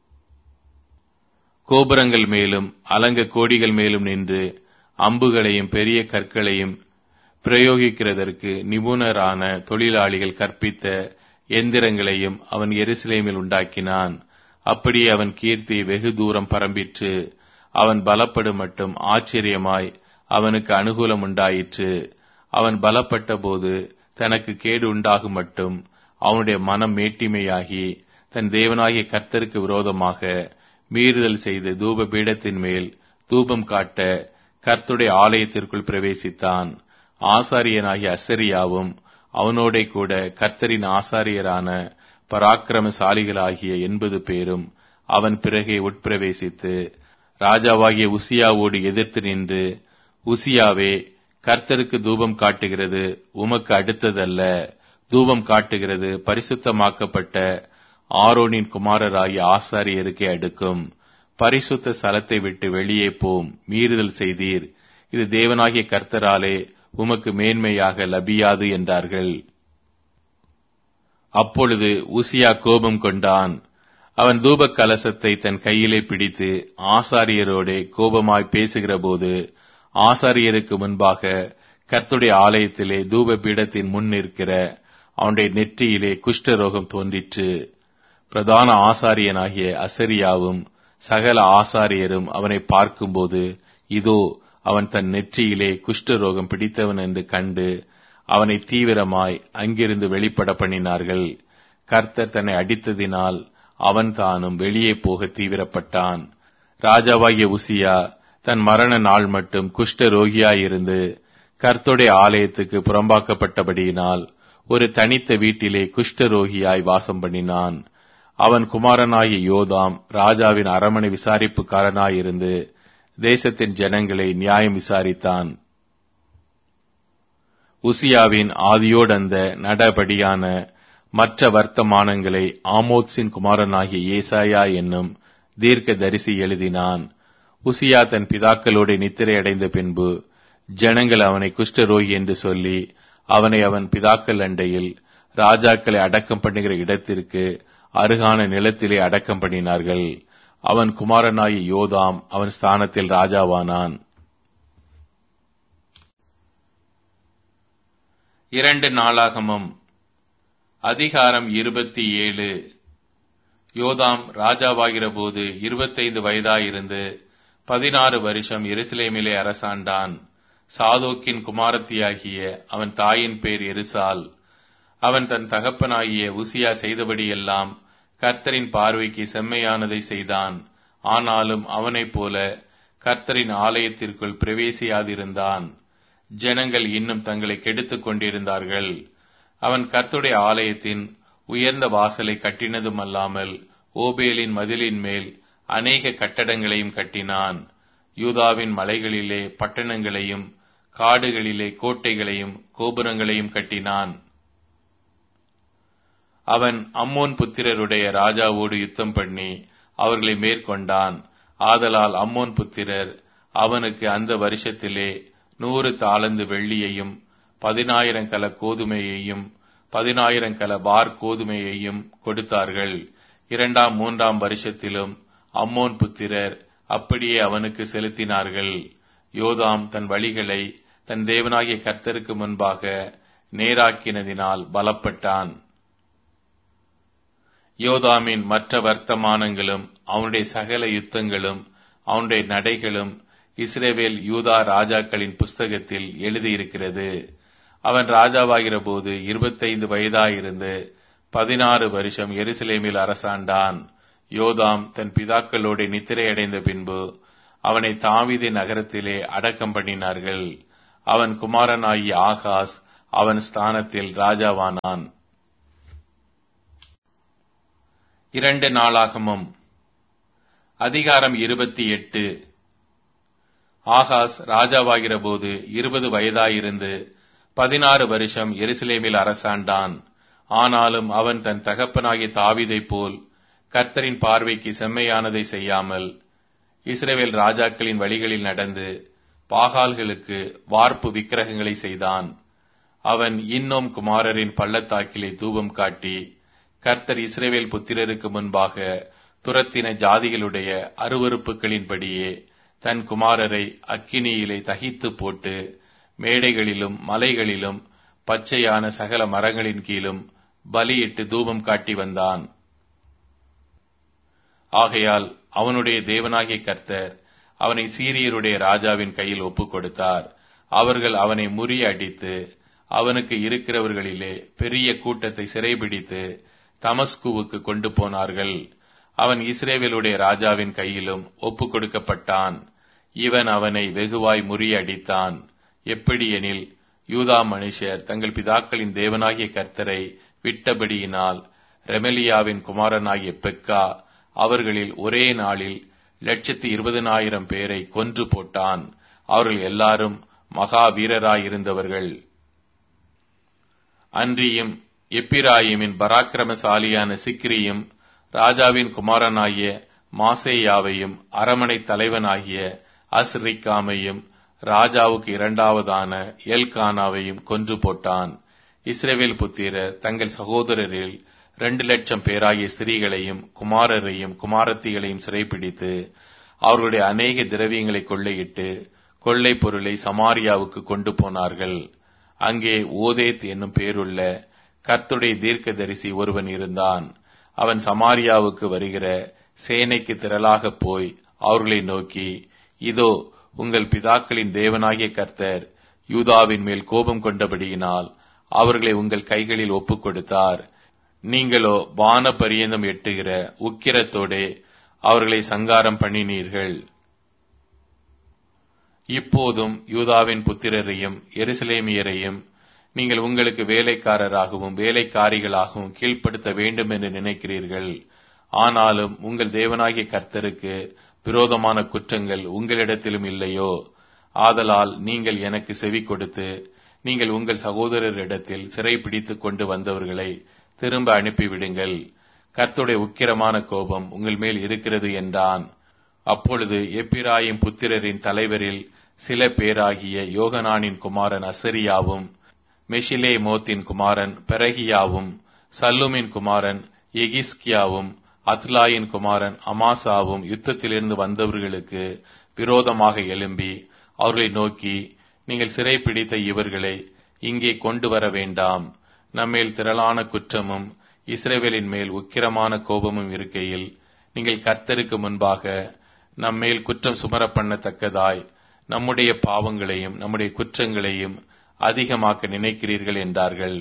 கோபுரங்கள் மேலும் அலங்க கோடிகள் மேலும் நின்று அம்புகளையும் பெரிய கற்களையும் பிரயோகிக்கிறதற்கு நிபுணரான தொழிலாளிகள் கற்பித்த எந்திரங்களையும் அவன் எருசலேமில் உண்டாக்கினான். அப்படியே அவன் கீர்த்தி வெகு தூரம் பரம்பிற்று. அவன் பலப்படும் மட்டும் ஆச்சரியமாய் அவனுக்கு அனுகூலம் உண்டாயிற்று. அவன் பலப்பட்ட போது தனக்கு கேடு உண்டாகும் மட்டும் அவனுடைய மனம் மேட்டிமையாகி தன் தேவனாகிய கர்த்தருக்கு விரோதமாக மீறுதல் செய்து தூப பீடத்தின் மேல் தூபம் காட்ட கர்த்தருடைய ஆலயத்திற்குள் பிரவேசித்தான். ஆசாரியனாகிய அசரியாவும் அவனோட கூட கர்த்தரின் ஆசாரியரான பராக்கிரமசாலிகளாகிய எண்பது பேரும் அவன் பிறகே உட்பிரவேசித்து ராஜாவாகிய உசியாவோடு எதிர்த்து நின்று, உசியாவே, கர்த்தருக்கு தூபம் காட்டுகிறது உமக்கு அடுத்ததல்ல. தூபம் காட்டுகிறது பரிசுத்தமாக்கப்பட்ட ஆரோனின் குமாரராகிய ஆசாரியருக்கே அடுக்கும். பரிசுத்த ஸ்தலத்தை விட்டு வெளியே போம், மீறுதல் செய்தீர். இது தேவனாகிய கர்த்தராலே உமக்கு மேன்மையாக லபியாது என்றார்கள். அப்பொழுது உசியா கோபம் கொண்டான். அவன் தூப கலசத்தை தன் கையிலே பிடித்து ஆசாரியரோடே கோபமாய் பேசுகிற போது ஆசாரியருக்கு முன்பாக கர்த்தருடைய ஆலயத்திலே தூப பீடத்தின் முன் நிற்கிற அவனுடைய நெற்றியிலே குஷ்டரோகம் தோன்றிற்று. பிரதான ஆசாரியனாகிய அசரியாவும் சகல ஆசாரியரும் அவனை பார்க்கும்போது, இதோ அவன் தன் நெற்றியிலே குஷ்டரோகம் பிடித்தவன் என்று கண்டு அவனை தீவிரமாய் அங்கிருந்து வெளிப்பட பண்ணினார்கள். கர்த்தர் தன்னை அடித்ததினால் அவன் தானும் வெளியே போக தீவிரப்பட்டான். ராஜாவாகிய உசியா தன் மரண நாள் மட்டும் குஷ்ட ரோகியாயிருந்து கர்த்தருடைய ஆலயத்துக்கு புறம்பாக்கப்பட்டபடியினால் ஒரு தனித்த வீட்டிலே குஷ்ட ரோகியாய் வாசம் பண்ணினான். அவன் குமாரனாகிய யோதாம் ராஜாவின் அரமனை விசாரிப்புக்காரனாயிருந்து தேசத்தின் ஜனங்களை நியாயம் விசாரித்தான். உசியாவின் ஆதியோடந்த நடபடியான மற்ற வர்த்தமானங்களை ஆமோத்சின் குமாரனாகிய ஏசாயா என்னும் தீர்க்க தரிசி எழுதினான். உசியா தன் பிதாக்களோடு நித்திரை அடைந்த பின்பு ஜனங்கள் அவனை குஷ்டரோகி என்று சொல்லி அவனை அவன் பிதாக்கள் அண்டையில் ராஜாக்களை அடக்கம் பண்ணுகிற இடத்திற்கு அருகான நிலத்திலே அடக்கம் பண்ணினார்கள். அவன் குமாரனாகிய யோதாம் அவன் ஸ்தானத்தில் ராஜாவானான். இரண்டு நாளாகமம் அதிகாரம் இருபத்தி ஏழு. யோதாம் ராஜாவாகிற போது இருபத்தைந்து வயதாயிருந்து பதினாறு வருஷம் எருசலேமிலே அரசாண்டான். சாதோக்கின் குமாரத்தியாகிய அவன் தாயின் பேர் எருசால். அவன் தன் தகப்பனாகிய உசியா செய்தபடியெல்லாம் கர்த்தரின் பார்வைக்கு செம்மையானதை செய்தான். ஆனாலும் அவனைப் போல கர்த்தரின் ஆலயத்திற்குள் பிரவேசியாதிருந்தான். ஜனங்கள் இன்னும் தங்களை கெடுத்துக் கொண்டிருந்தார்கள். அவன் கர்த்தருடைய ஆலயத்தின் உயர்ந்த வாசலை கட்டினதுமல்லாமல் ஓபேலின் மதிலின் மேல் அநேக கட்டடங்களையும் கட்டினான். யூதாவின் மலைகளிலே பட்டணங்களையும் காடுகளிலே கோட்டைகளையும் கோபுரங்களையும் கட்டினான். அவன் அம்மோன் புத்திரருடைய ராஜாவோடு யுத்தம் பண்ணி அவர்களை மேற்கொண்டான். ஆதலால் அம்மோன் புத்திரர் அவனுக்கு அந்த வருஷத்திலே நூறு தாலந்து வெள்ளியையும் பதினாயிரம் கல கோதுமையையும் பதினாயிரம் கல பார் கோதுமையையும் கொடுத்தார்கள். இரண்டாம் மூன்றாம் வருஷத்திலும் அம்மோன் புத்திரர் அப்படியே அவனுக்கு செலுத்தினார்கள். யோதாம் தன் வழிகளை தன் தேவனாகிய கர்த்தருக்கு முன்பாக நேராக்கினதினால் பலப்பட்டான். யோதாமின் மற்ற வர்த்தமானங்களும் அவனுடைய சகல யுத்தங்களும் அவனுடைய நடைகளும் இஸ்ரவேல் யூதா ராஜாக்களின் புஸ்தகத்தில் எழுதியிருக்கிறது. அவன் ராஜாவாகிற போது இருபத்தைந்து வயதாயிருந்து பதினாறு வருஷம் எருசலேமில் அரசாண்டான். யோதாம் தன் பிதாக்களோடு நித்திரையடைந்த பின்பு அவனை தாவீதின் நகரத்திலே அடக்கம் பண்ணினார்கள். அவன் குமாரனாகிய ஆகாஸ் அவன் ஸ்தானத்தில் ராஜாவானான். இரண்டு நாளாகமம் அதிகாரம் இருபத்தி எட்டு. ஆகாஸ் ராஜாவாகிற போது இருபது வயதாயிருந்து பதினாறு வருஷம் எருசலேமில் அரசாண்டான். ஆனாலும் அவன் தன் தகப்பனாகிய தாவீதைப் போல் கர்த்தரின் பார்வைக்கு செம்மையானதை செய்யாமல் இஸ்ரவேல் ராஜாக்களின் வழிகளில் நடந்து பாகால்களுக்கு வார்ப்பு விக்கிரகங்களை செய்தான். அவன் இன்னும் குமாரரின் பள்ளத்தாக்கிலே தூபம் காட்டி கர்த்தர் இஸ்ரவேல் புத்திரருக்கு முன்பாக துரத்தின ஜாதிகளுடைய அருவருப்புகளின்படியே தன் குமாரரை அக்கினியிலே தகித்து போட்டு மேடைகளிலும் மலைகளிலும் பச்சையான சகல மரங்களின் கீழும் பலியிட்டு தூபம் காட்டி வந்தான். ஆகையால் அவனுடைய தேவனாகிய கர்த்தர் அவனை சீரியருடைய ராஜாவின் கையில் ஒப்புக் கொடுத்தார். அவர்கள் அவனை முறியடித்து அவனுக்கு இருக்கிறவர்களிலே பெரிய கூட்டத்தை சிறைபிடித்து தமஸ்குவுக்கு கொண்டு போனார்கள். அவன் இஸ்ரவேலுடைய ராஜாவின் கையிலும் ஒப்புக் கொடுக்கப்பட்டான். இவன் அவனை வெகுவாய் முறியடித்தான். எப்படியெனில் யூதா மனுஷர் தங்கள் பிதாக்களின் தேவனாகிய கர்த்தரை விட்டபடியினால் ரெமலியாவின் குமாரனாகிய பெக்கா அவர்களில் ஒரே நாளில் லட்சத்தி இருபதனாயிரம் பேரை கொன்று போட்டான். அவர்கள் எல்லாரும் மகா வீரராயிருந்தவர்கள். அன்றியும் எப்பிராயிமின் பராக்கிரமசாலியான சிக்ரியும் ராஜாவின் குமாரனாகிய மாசேயாவையும் அரமனை தலைவனாகிய அஸ்ரிக்காமையும் ராஜாவுக்கு இரண்டாவதான எல்கானாவையும் கொன்று போட்டான். இஸ்ரவேல் புத்திரர் தங்கள் சகோதரரில் இரண்டு லட்சம் பேராகிய ஸ்திரீகளையும் குமாரரையும் குமாரத்திகளையும் சிறைப்பிடித்து அவர்களுடைய அநேக திரவியங்களை கொள்ளையிட்டு கொள்ளை பொருளை சமாரியாவுக்கு கொண்டு போனார்கள். அங்கே ஓதேத் என்னும் பேருள்ள கர்த்தருடைய தீர்க்கதரிசி ஒருவன் இருந்தான். அவன் சமாரியாவுக்கு வருகிற சேனைக்கு திரளாக போய் அவர்களை நோக்கி, இதோ உங்கள் பிதாக்களின் தேவனாகிய கர்த்தர் யூதாவின் மேல் கோபம் கொண்டபடியினால் அவர்களை உங்கள் கைகளில் ஒப்புக் கொடுத்தார். நீங்களோ வான பரியந்தம் எட்டுகிற உக்கிரத்தோடே அவர்களை சங்காரம் பண்ணினீர்கள். இப்போதும் யூதாவின் புத்திரரையும் எருசலேமியரையும் நீங்கள் உங்களுக்கு வேலைக்காரராகவும் வேலைக்காரிகளாகவும் கீழ்ப்படுத்த வேண்டும் என்று நினைக்கிறீர்கள். ஆனாலும் உங்கள் தேவனாகிய கர்த்தருக்கு விரோதமான குற்றங்கள் உங்களிடத்திலும் இல்லையோ? ஆதலால் நீங்கள் எனக்கு செவி கொடுத்து நீங்கள் உங்கள் சகோதரரிடத்தில் சிறை பிடித்துக் கொண்டு வந்தவர்களை திரும்ப அனுப்பிவிடுங்கள். கர்த்தருடைய உக்கிரமான கோபம் உங்கள் மேல் இருக்கிறது என்றான். அப்பொழுது எப்பிராயிம் புத்திரரின் தலைவரில் சில பேராகிய யோகனானின் குமாரன் அசரியாவும் மெஷிலே மோத்தின் குமாரன் பெரகியாவும் சல்லுமின் குமாரன் எகிஸ்கியாவும் அத்லாயின் குமாரன் அமாசாவும் யுத்தத்திலிருந்து வந்தவர்களுக்கு விரோதமாக எழும்பி அவர்களை நோக்கி, நீங்கள் சிறைப்பிடித்த இவர்களை இங்கே கொண்டு வர வேண்டாம். நம்மேல் திரளான குற்றமும் இஸ்ரவேலின் மேல் உக்கிரமான கோபமும் இருக்கையில் நீங்கள் கர்த்தருக்கு முன்பாக நம்மேல் குற்றம் சுமர பண்ணத்தக்கதாய் நம்முடைய பாவங்களையும் நம்முடைய குற்றங்களையும் அதிகமாக்க நினைக்கிறீர்கள் என்றார்கள்.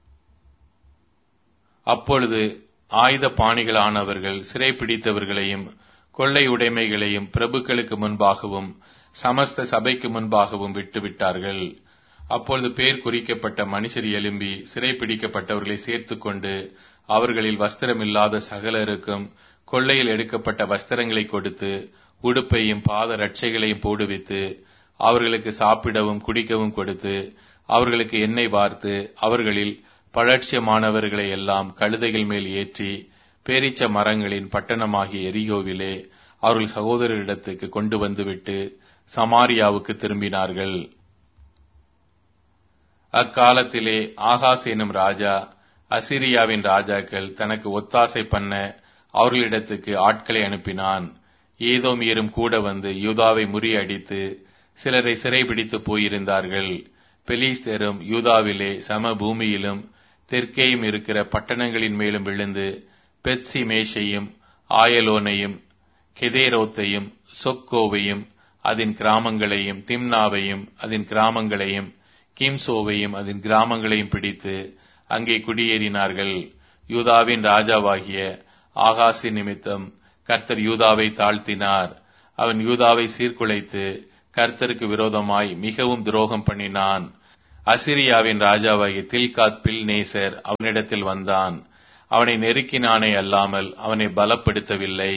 அப்பொழுது ஆயுத பாணிகளானவர்கள் சிறைப்பிடித்தவர்களையும் கொள்ளை உடைமைகளையும் பிரபுக்களுக்கு முன்பாகவும் சமஸ்த சபைக்கு முன்பாகவும் விட்டுவிட்டார்கள். அப்பொழுது பேர் குறிக்கப்பட்ட மனுஷர் எழும்பி சிறைப்பிடிக்கப்பட்டவர்களை சேர்த்துக் கொண்டு அவர்களில் வஸ்திரமில்லாத சகலருக்கும் கொள்ளையில் எடுக்கப்பட்ட வஸ்திரங்களை கொடுத்து உடுப்பையும் பாத ரட்சைகளையும் போடுவித்து அவர்களுக்கு சாப்பிடவும் குடிக்கவும் கொடுத்து அவர்களுக்கு எண்ணெய் வார்த்து அவர்களில் பழட்சியமானவர்களை எல்லாம் கழுதைகள் மேல் ஏற்றி பேரீச்ச மரங்களின் பட்டணமாகிய எரிகோவிலே அவர்கள் சகோதரரிடத்துக்கு கொண்டு வந்துவிட்டு சமாரியாவுக்கு திரும்பினார்கள். அக்காலத்திலே ஆகாஸ் எனும் ராஜா அசிரியாவின் ராஜாக்கள் தனக்கு ஒத்தாசை பண்ண அவர்களிடத்துக்கு ஆட்களை அனுப்பினான். ஏதோமியரும் கூட வந்து யூதாவை முறியடித்து சிலரை சிறைபிடித்து போயிருந்தார்கள். பெலிஸ்தரும் யூதாவிலே சம பூமியிலும் தெற்கேயும் இருக்கிற பட்டணங்களின் மேலும் விழுந்து பெத்சி மேஷையும் ஆயலோனையும் கெதேரோத்தையும் சொக்கோவையும் அதன் கிராமங்களையும் திம்னாவையும் அதன் கிராமங்களையும் கிம்சோவையும் அதன் கிராமங்களையும் பிடித்து அங்கே குடியேறினார்கள். யூதாவின் ராஜாவாகிய ஆகாசி நிமித்தம் கர்த்தர் யூதாவை தாழ்த்தினார். அவன் யூதாவை சீர்குலைத்து கர்த்தருக்கு விரோதமாய் மிகவும் துரோகம் பண்ணினான். அசிரியாவின் ராஜாவாகிய தில்காத் பில்நேசர் அவனிடத்தில் வந்தான். அவனை நெருக்கினானே அல்லாமல் அவனை பலப்படுத்தவில்லை.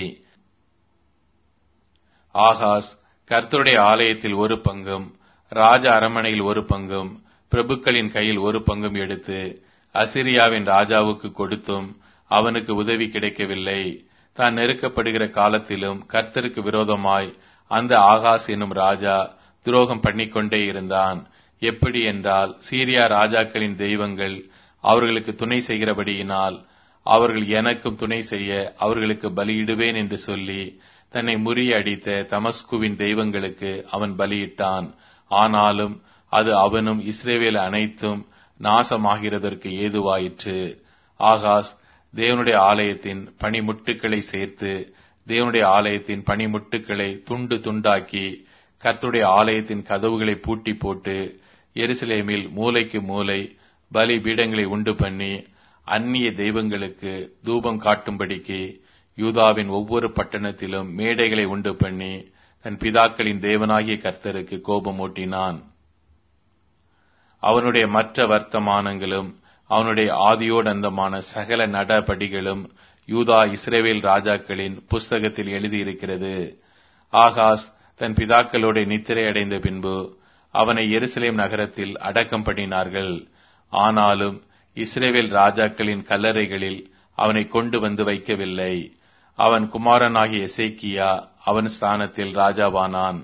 ஆகாஸ் கர்த்தருடைய ஆலயத்தில் ஒரு பங்கும் ராஜ அரமனையில் ஒரு பங்கும் பிரபுக்களின் கையில் ஒரு பங்கும் எடுத்து அசிரியாவின் ராஜாவுக்கு கொடுத்தும் அவனுக்கு உதவி கிடைக்கவில்லை. தான் நெருக்கப்படுகிற காலத்திலும் கர்த்தருக்கு விரோதமாய் அந்த ஆகாஸ் என்னும் ராஜா துரோகம் பண்ணிக்கொண்டே இருந்தான். எப்படி என்றால், சீரியா ராஜாக்களின் தெய்வங்கள் அவர்களுக்கு துணை செய்கிறபடியினால் அவர்கள் எனக்கும் துணை செய்ய அவர்களுக்கு பலியிடுவேன் என்று சொல்லி தன்னை முறியடித்த தமஸ்குவின் தெய்வங்களுக்கு அவன் பலியிட்டான். ஆனாலும் அது அவனும் இஸ்ரவேல் அனைத்தும் நாசமாகிறதற்கு ஏதுவாயிற்று. ஆகாஸ் தேவனுடைய ஆலயத்தின் பணிமுட்டுக்களை சேர்த்து தேவனுடைய ஆலயத்தின் பணிமுட்டுக்களை துண்டு துண்டாக்கி கர்த்தருடைய ஆலயத்தின் கதவுகளை பூட்டி போட்டு எருசலேமில் மூலைக்கு மூலை பலி பீடங்களை உண்டு பண்ணி அந்நிய தெய்வங்களுக்கு தூபம் காட்டும்படிக்கு யூதாவின் ஒவ்வொரு பட்டணத்திலும் மேடைகளை உண்டு பண்ணி தன் பிதாக்களின் தேவனாகிய கர்த்தருக்கு கோபமூட்டினான். அவனுடைய மற்ற வர்த்தமானங்களும் அவனுடைய ஆதியோடந்தமான சகல நடபடிகளும் யூதா இஸ்ரவேல் ராஜாக்களின் புஸ்தகத்தில் எழுதியிருக்கிறது. ஆகாஸ் தன் பிதாக்களோட நித்திரை அடைந்த பின்பு அவனை எருசலேம் நகரத்தில் அடக்கம் பண்ணினார்கள். ஆனாலும் இஸ்ரவேல் ராஜாக்களின் கல்லறைகளில் அவனை கொண்டு வந்து வைக்கவில்லை. அவன் குமாரனாகிய எசேக்கியா அவன் ஸ்தானத்தில் ராஜாவானான்.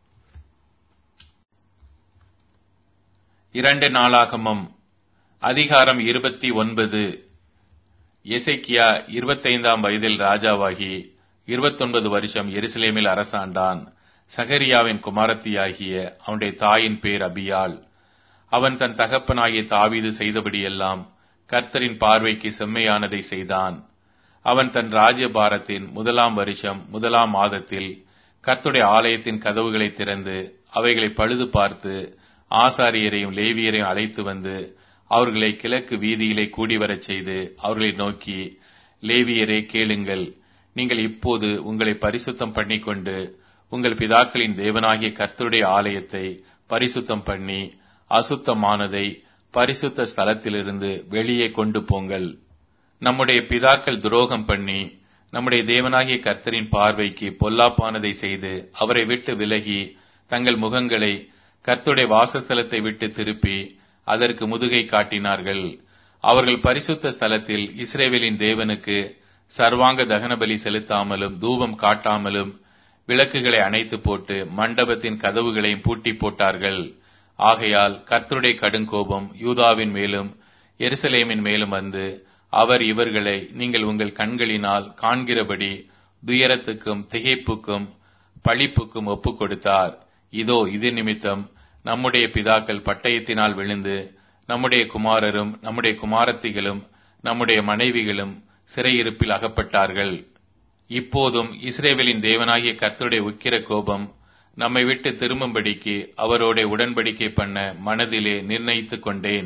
இரண்டு நாளாகமம் அதிகாரம் இருபத்தி ஒன்பது. எசேக்கியா இருபத்தைந்தாம் வயதில் ராஜாவாகி இருபத்தொன்பது வருஷம் எருசலேமில் அரசாண்டான். சகரியாவின் குமாரத்தியாகிய அவனுடைய தாயின் பேர் அபியாள். அவன் தன் தகப்பனாகிய தாவீது செய்தபடியெல்லாம் கர்த்தரின் பார்வைக்கு செம்மையானதை செய்தான். அவன் தன் ராஜ்யபாரத்தின் முதலாம் வருஷம் முதலாம் மாதத்தில் கர்த்தருடைய ஆலயத்தின் கதவுகளை திறந்து அவைகளை பழுது பார்த்து ஆசாரியரையும் லேவியரையும் அழைத்து வந்து அவர்களை கிழக்கு வீதியிலே கூடிவரச் செய்து அவர்களை நோக்கி, லேவியரே கேளுங்கள், நீங்கள் இப்போது உங்களை பரிசுத்தம் பண்ணிக்கொண்டு உங்கள் பிதாக்களின் தேவனாகிய கர்த்தருடைய ஆலயத்தை பரிசுத்தம் பண்ணி அசுத்தமானதை பரிசுத்த ஸ்தலத்திலிருந்து வெளியே கொண்டு போங்கள். நம்முடைய பிதாக்கள் துரோகம் பண்ணி நம்முடைய தேவனாகிய கர்த்தரின் பார்வைக்கு பொல்லாப்பானதை செய்து அவரை விட்டு விலகி தங்கள் முகங்களை கர்த்தருடைய வாசஸ்தலத்தை விட்டு திருப்பி அதற்கு முதுகை காட்டினார்கள். அவர்கள் பரிசுத்த ஸ்தலத்தில் இஸ்ரவேலின் தேவனுக்கு சர்வாங்க தகன பலி செலுத்தாமலும் தூபம் காட்டாமலும் விளக்குகளை அணைத்து போட்டு மண்டபத்தின் கதவுகளையும் பூட்டி போட்டார்கள். ஆகையால் கர்த்தருடைய கடுங்கோபம் யூதாவின் மேலும் எருசலேமின் மேலும் வந்து அவர் இவர்களை நீங்கள் உங்கள் கண்களினால் காண்கிறபடி துயரத்துக்கும் திகைப்புக்கும் பழிப்புக்கும் ஒப்புக் கொடுத்தார். இதோ இது நிமித்தம் நம்முடைய பிதாக்கள் பட்டயத்தினால் விழுந்து நம்முடைய குமாரரும் நம்முடைய குமாரத்திகளும் நம்முடைய மனைவிகளும் சிறையிருப்பில் அகப்பட்டார்கள். இப்போதும் இஸ்ரவேலின் தேவனாகிய கர்த்தருடைய உக்கிர கோபம் நம்மை விட்டு திரும்பும்படிக்கு அவரோட உடன்படிக்கை பண்ண மனதிலே நிர்ணயித்துக் கொண்டேன்.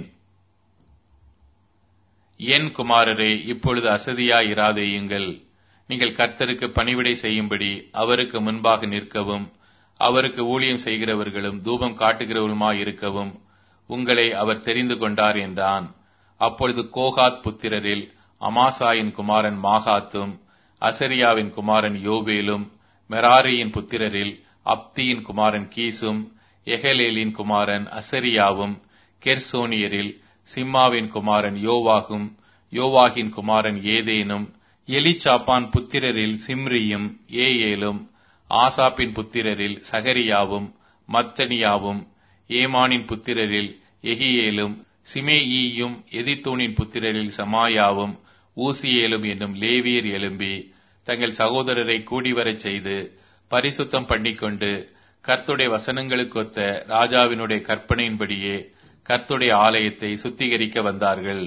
என் குமாரரே, இப்பொழுது அசதியாயிராதேயுங்கள். நீங்கள் கர்த்தருக்கு பணிவிடை செய்யும்படி அவருக்கு முன்பாக நிற்கவும் அவருக்கு ஊழியம் செய்கிறவர்களும் தூபம் காட்டுகிறவர்களுமாயிருக்கவும் உங்களை அவர் தெரிந்து கொண்டார் என்றான். அப்பொழுது கோகாத் புத்திரரில் அமாசாயின் குமாரன் மாகாத்தும் அசரியாவின் குமாரன் யோவேலும் மெராரியின் புத்திரரில் அப்தியின் குமாரன் கீசும் எஹலேலின் குமாரன் அசரியாவும் கெர்சோனியரில் சிம்மாவின் குமாரன் யோவாகும் யோவாகின் குமாரன் ஏதேனும் எலிச்சாப்பான் புத்திரரில் சிம்ரியும் ஏஏலும் ஆசாப்பின் புத்திரரில் சகரியாவும் மத்தனியாவும் ஏமானின் புத்திரரில் எகியேலும் சிமேயியும் எதித்தூனின் புத்திரரில் சமாயாவும் ஊசியேலும் என்னும் லேவியர் எழும்பி தங்கள் சகோதரரை கூடிவரச் செய்து பரிசுத்தம் பண்ணிக்கொண்டு கர்த்தருடைய வசனங்களுக்கொத்த ராஜாவினுடைய கற்பனையின்படியே கர்த்தருடைய ஆலயத்தை சுத்திகரிக்க வந்தார்கள்.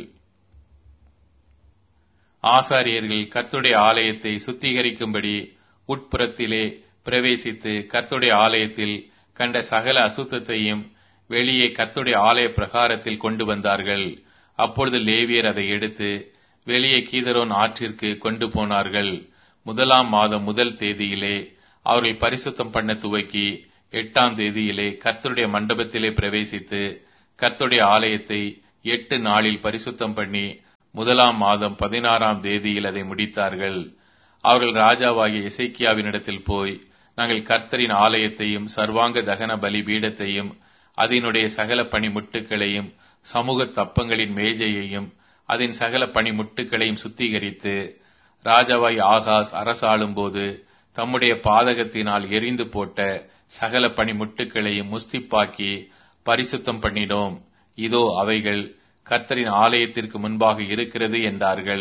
ஆசாரியர்கள் கர்த்தருடைய ஆலயத்தை சுத்திகரிக்கும்படி உட்புறத்திலே பிரவேசித்து கர்த்தருடைய ஆலயத்தில் கண்ட சகல அசுத்தத்தையும் வெளியே கர்த்தருடைய ஆலய பிரகாரத்தில் கொண்டு வந்தார்கள். அப்பொழுது லேவியர் அதை எடுத்து வெளியே கீதரோன் ஆற்றிற்கு கொண்டு போனார்கள். முதலாம் மாதம் முதல் தேதியிலே அவர்கள் பரிசுத்தம் பண்ண துவக்கி எட்டாம் தேதியிலே கர்த்தருடைய மண்டபத்திலே பிரவேசித்து கர்த்தருடைய ஆலயத்தை எட்டு நாளில் பரிசுத்தம் பண்ணி முதலாம் மாதம் பதினாறாம் தேதியில் அதை முடித்தார்கள். அவர்கள் ராஜாவாகிய எசேக்கியாவினிடத்தில் போய், நாங்கள் கர்த்தரின் ஆலயத்தையும் சர்வாங்க தகன பலி பீடத்தையும் அதனுடைய சகல பணிமுட்டுகளையும் சமூக தப்பங்களின் மேஜையையும் அதன் சகல பணிமுட்டுகளையும் சுத்திகரித்து, ராஜாவாய் ஆகாஸ் அரசாளும் போது தம்முடைய பாதகத்தினால் எரிந்து போட்ட சகல பணிமுட்டுகளையும் முஸ்திப்பாக்கி பரிசுத்தம் பண்ணினோம். இதோ அவைகள் கர்த்தரின் ஆலயத்திற்கு முன்பாக இருக்கிறது என்றார்கள்.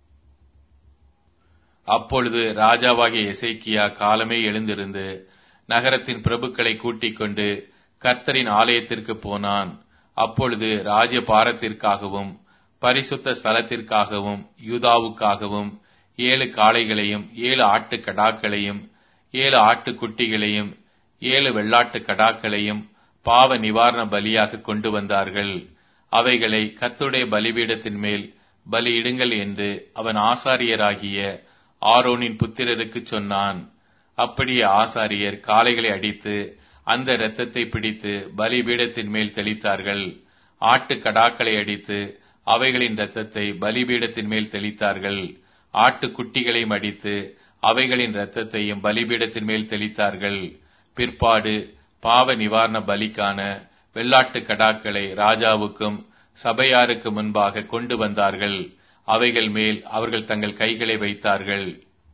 அப்பொழுது ராஜாவாகிய எசேக்கியா காலமே எழுந்திருந்து நகரத்தின் பிரபுக்களை கூட்டிக் கொண்டு கர்த்தரின் ஆலயத்திற்கு போனான். அப்பொழுது ராஜ்யபாரத்திற்காகவும் பரிசுத்த ஸ்தலத்திற்காகவும் யூதாவுக்காகவும் ஏழு காளைகளையும் ஏழு ஆட்டு கடாக்களையும் ஏழு ஆட்டுக்குட்டிகளையும் ஏழு வெள்ளாட்டு கடாக்களையும் பாவ நிவாரண பலியாக கொண்டு வந்தார்கள். அவைகளை கர்த்தருடைய பலிபீடத்தின் மேல் பலியிடுங்கள் என்று அவன் ஆசாரியராகிய ஆரோனின் புத்திரருக்கு சொன்னான். அப்படியே ஆசாரியர் காளைகளை அடித்து அந்த இரத்தத்தை பிடித்து பலிபீடத்தின் மேல் தெளித்தார்கள். ஆட்டு கடாக்களை அடித்து அவைகளின் இரத்தத்தை பலிபீடத்தின் மேல் தெளித்தார்கள். ஆட்டுக்குட்டிகளையும் அடித்து அவைகளின் இரத்தத்தையும் பலிபீடத்தின் மேல் தெளித்தார்கள். பிற்பாடு பாவ நிவாரண பலிக்கான வெள்ளாட்டு கடாக்களை ராஜாவுக்கும் சபையாருக்கு முன்பாக கொண்டு வந்தார்கள். அவைகள் மேல் அவர்கள் தங்கள் கைகளை வைத்தார்கள்.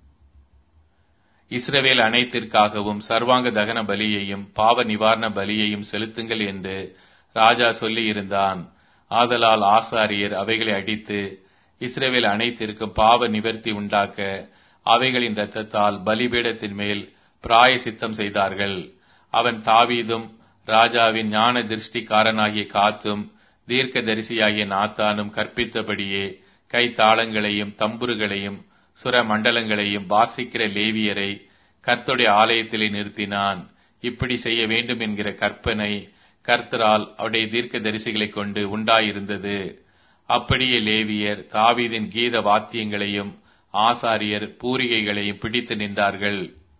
இஸ்ரவேல் அனைத்திற்காகவும் சர்வாங்க தகன பலியையும் பாவ நிவாரண பலியையும் செலுத்துங்கள் என்று ராஜா சொல்லி இருந்தான். ஆதலால் ஆசாரியர் அவைகளை அடித்து இஸ்ரவேல் அனைத்திற்கும் பாவ நிவர்த்தி உண்டாக்க அவைகளின் இரத்தத்தால் பலிபீடத்தின் மேல் பிராயசித்தம் செய்தார்கள். அவன் தாவீதும் ராஜாவின் ஞான திருஷ்டிக்காரனாகிய காத்தும் தீர்க்க தரிசியாகிய நாத்தானும் கற்பித்தபடியே கைத்தாளங்களையும் தம்புருகளையும் சுர மண்டலங்களையும் வாசிக்கிற லேவியரை கர்த்தருடைய ஆலயத்திலே நிறுத்தினான். இப்படி செய்ய வேண்டும் என்கிற கற்பனை கர்த்தரால் அவருடைய தீர்க்க தரிசிகளை கொண்டு உண்டாயிருந்தது. அப்படியே லேவியர் தாவீதின் கீத வாத்தியங்களையும் ஆசாரியர் பூரிகைகளையும் பிடித்து நின்றார்கள்.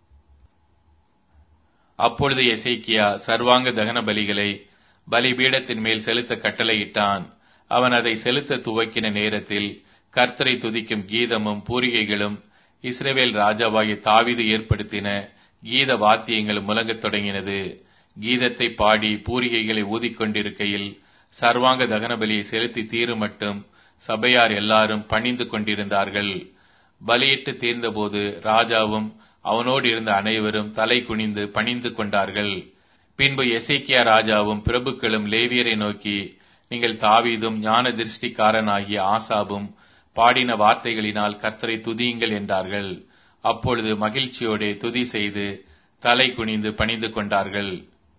அப்பொழுது எசேக்கியா சர்வாங்க தகன பலிகளை பலிபீடத்தின் மேல் செலுத்த கட்டளையிட்டான். அவன் அதை செலுத்த துவக்கின நேரத்தில் கர்த்தரை துதிக்கும் கீதமும் பூரிகைகளும் இஸ்ரவேல் ராஜாவாகிய தாவீது ஏற்படுத்தின கீத வாத்தியங்களும் முழங்கத் தொடங்கினது. கீதத்தை பாடி பூரிகைகளை ஊதிக்கொண்டிருக்கையில் சர்வாங்க தகன பலியை செலுத்தி தீரும் மட்டும் சபையார் எல்லாரும் பணிந்து கொண்டிருந்தார்கள். பலியிட்டு தீர்ந்தபோது ராஜாவும் அவனோடு இருந்த அனைவரும் தலை குனிந்து பணிந்து கொண்டார்கள். பின்பு எசேக்கியா ராஜாவும் பிரபுக்களும் லேவியரை நோக்கி, நீங்கள் தாவீதும் ஞான திருஷ்டிக்காரனாகிய ஆசாபும் பாடின வார்த்தைகளினால் கர்த்தரை துதியுங்கள் என்றார்கள். அப்பொழுது மகிழ்ச்சியோടെ துதி செய்து தலை குனிந்து பணிந்து கொண்டார்கள்.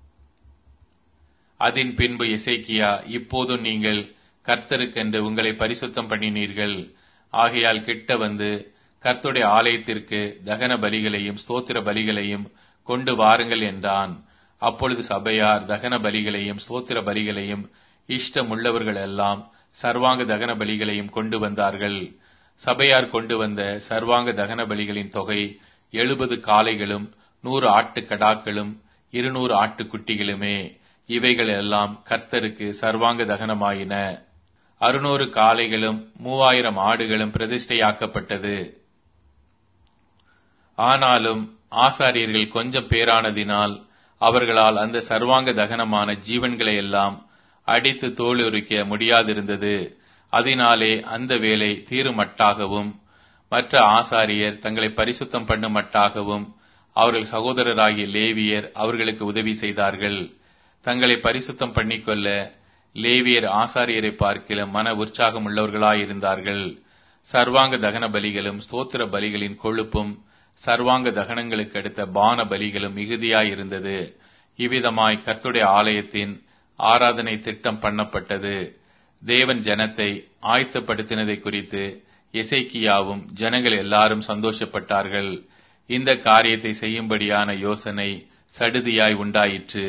அதன் பின்பு எசேக்கியா, இப்போதும் நீங்கள் கர்த்தருக்கென்று உங்களை பரிசுத்தம் பண்ணினீர்கள். ஆகையால் கிட்ட வந்து கர்த்தருடைய ஆலயத்திற்கு தகன பலிகளையும் ஸ்தோத்திர பலிகளையும் கொண்டு வாருங்கள் என்றான். அப்பொழுது சபையார் தகன பலிகளையும் ஸ்தோத்திர பலிகளையும் இஷ்டமுள்ளவர்கள் எல்லாம் சர்வாங்க தகன பலிகளையும் கொண்டு வந்தார்கள். சபையார் கொண்டு வந்த சர்வாங்க தகன பலிகளின் தொகை எழுபது காளைகளும் நூறு ஆட்டு கடாக்களும் இருநூறு ஆட்டுக்குட்டிகளுமே. இவைகள் எல்லாம் கர்த்தருக்கு சர்வாங்க தகனமாயின. அறுநூறு காளைகளும் மூவாயிரம் ஆடுகளும் பிரதிஷ்டையாக்கப்பட்டது. ஆனாலும் ஆசாரியர்கள் கொஞ்சம் பேரானதினால் அவர்களால் அந்த சர்வாங்க தகனமான ஜீவன்களை எல்லாம் அடித்து தோலுரிக்க முடியாதிருந்தது. அதனாலே அந்த வேலை தீருமட்டாகவும் மற்ற ஆசாரியர் தங்களை பரிசுத்தம் பண்ணுமட்டாகவும் அவர்கள் சகோதரராகிய லேவியர் அவர்களுக்கு உதவி செய்தார்கள். தங்களை பரிசுத்தம் பண்ணிக்கொள்ள லேவியர் ஆசாரியரை பார்க்கிலும் மன உற்சாகம் உள்ளவர்களாயிருந்தார்கள். சர்வாங்க தகன பலிகளும் ஸ்தோத்திர பலிகளின் கொழுப்பும் சர்வாங்க தகனங்களுக்கு அடுத்த பான பலிகளும் மிகுதியாயிருந்தது. இவ்விதமாய் கர்த்தருடைய ஆலயத்தின் ஆராதனை திட்டம் பண்ணப்பட்டது. தேவன் ஜனத்தை ஆயத்தப்படுத்தினதை குறித்து எசேக்கியாவும் ஜனங்கள் எல்லாரும் சந்தோஷப்பட்டார்கள். இந்த காரியத்தை செய்யும்படியான யோசனை சடுதியாய் உண்டாயிற்று.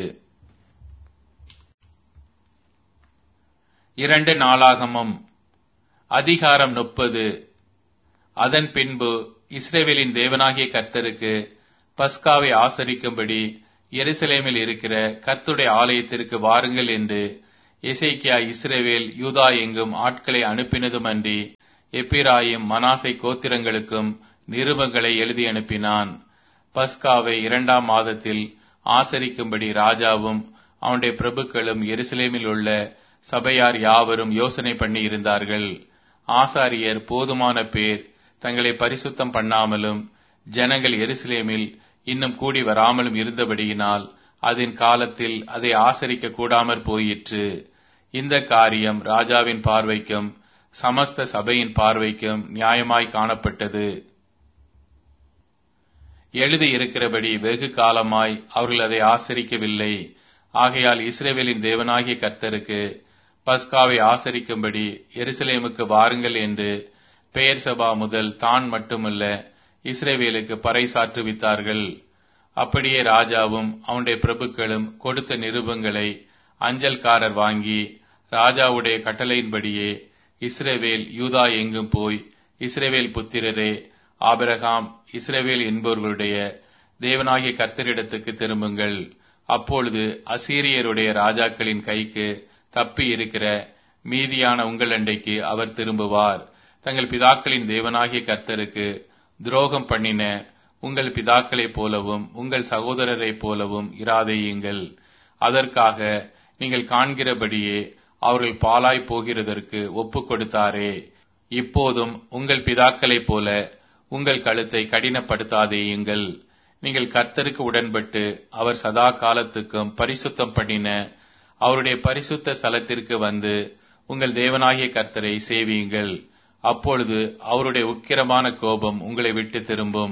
இரண்டு நாளாகமம் அதிகாரம் முப்பது. அதன் பின்பு இஸ்ரவேலின் தேவனாகிய கர்த்தருக்கு பஸ்காவை ஆசரிக்கும்படி எருசலேமில் இருக்கிற கர்த்தருடைய ஆலயத்திற்கு வாருங்கள் என்று எசேக்கியா இஸ்ரவேல் யூதா எங்கும் ஆட்களை அனுப்பினதுமன்றி எப்பிராயிம் மனாசை கோத்திரங்களுக்கும் நிருபங்களை எழுதி அனுப்பினான். பஸ்காவை இரண்டாம் மாதத்தில் ஆசரிக்கும்படி ராஜாவும் அவனுடைய பிரபுக்களும் எருசலேமில் உள்ள சபையார் யாவரும் யோசனை பண்ணி இருந்தார்கள். ஆசாரியர் போதுமான பேர் தங்களை பரிசுத்தம் பண்ணாமலும் ஜனங்கள் எருசலேமில் இன்னும் கூடி வராமலும் இருந்தபடியினால் அதன் காலத்தில் அதை ஆசரிக்க கூடாமற் போயிற்று. இந்த காரியம் ராஜாவின் பார்வைக்கும் சமஸ்த சபையின் பார்வைக்கும் நியாயமாய் காணப்பட்டது. எழுதி இருக்கிறபடி வெகு காலமாய் அவர்கள் அதை ஆசரிக்கவில்லை. ஆகையால் இஸ்ரவேலின் தேவனாகிய கர்த்தருக்கு பஸ்காவை ஆசரிக்கும்படி எருசலேமுக்கு வாருங்கள் என்று பெயர்சபா முதல் தான் மட்டுமல்ல இஸ்ரவேலுக்கு பறைசாற்றுவித்தார்கள். அப்படியே ராஜாவும் அவனுடைய பிரபுக்களும் கொடுத்த நிருபங்களை அஞ்சல்காரர் வாங்கி ராஜாவுடைய கட்டளையின்படியே இஸ்ரவேல் யூதா எங்கும் போய், இஸ்ரவேல் புத்திரரே, ஆபிரகாம் இஸ்ரவேல் என்பவர்களுடைய தேவனாகிய கர்த்தரிடத்துக்கு திரும்புங்கள். அப்பொழுது அசீரியருடைய ராஜாக்களின் கைக்கு தப்பி இருக்கிற மீதியான உங்கள் அண்டைக்கு அவர் திரும்புவார். தங்கள் பிதாக்களின் தேவனாகிய கர்த்தருக்கு துரோகம் பண்ணின உங்கள் பிதாக்களைப் போலவும் உங்கள் சகோதரரைப் போலவும் இராதேயுங்கள். அதற்காக நீங்கள் காண்கிறபடியே அவர்கள் பாழாய் போகிறதற்கு ஒப்புக் கொடுத்தாரே. இப்போதும் உங்கள் பிதாக்களைப் போல உங்கள் கழுத்தை கடினப்படுத்தாதேயுங்கள். நீங்கள் கர்த்தருக்கு உடன்பட்டு அவர் சதா காலத்துக்கும் பரிசுத்தம் பண்ணின அவருடைய பரிசுத்த ஸ்தலத்திற்கு வந்து உங்கள் தேவனாகிய கர்த்தரை சேவியுங்கள். அப்பொழுது அவருடைய உக்கிரமான கோபம் உங்களை விட்டு திரும்பும்.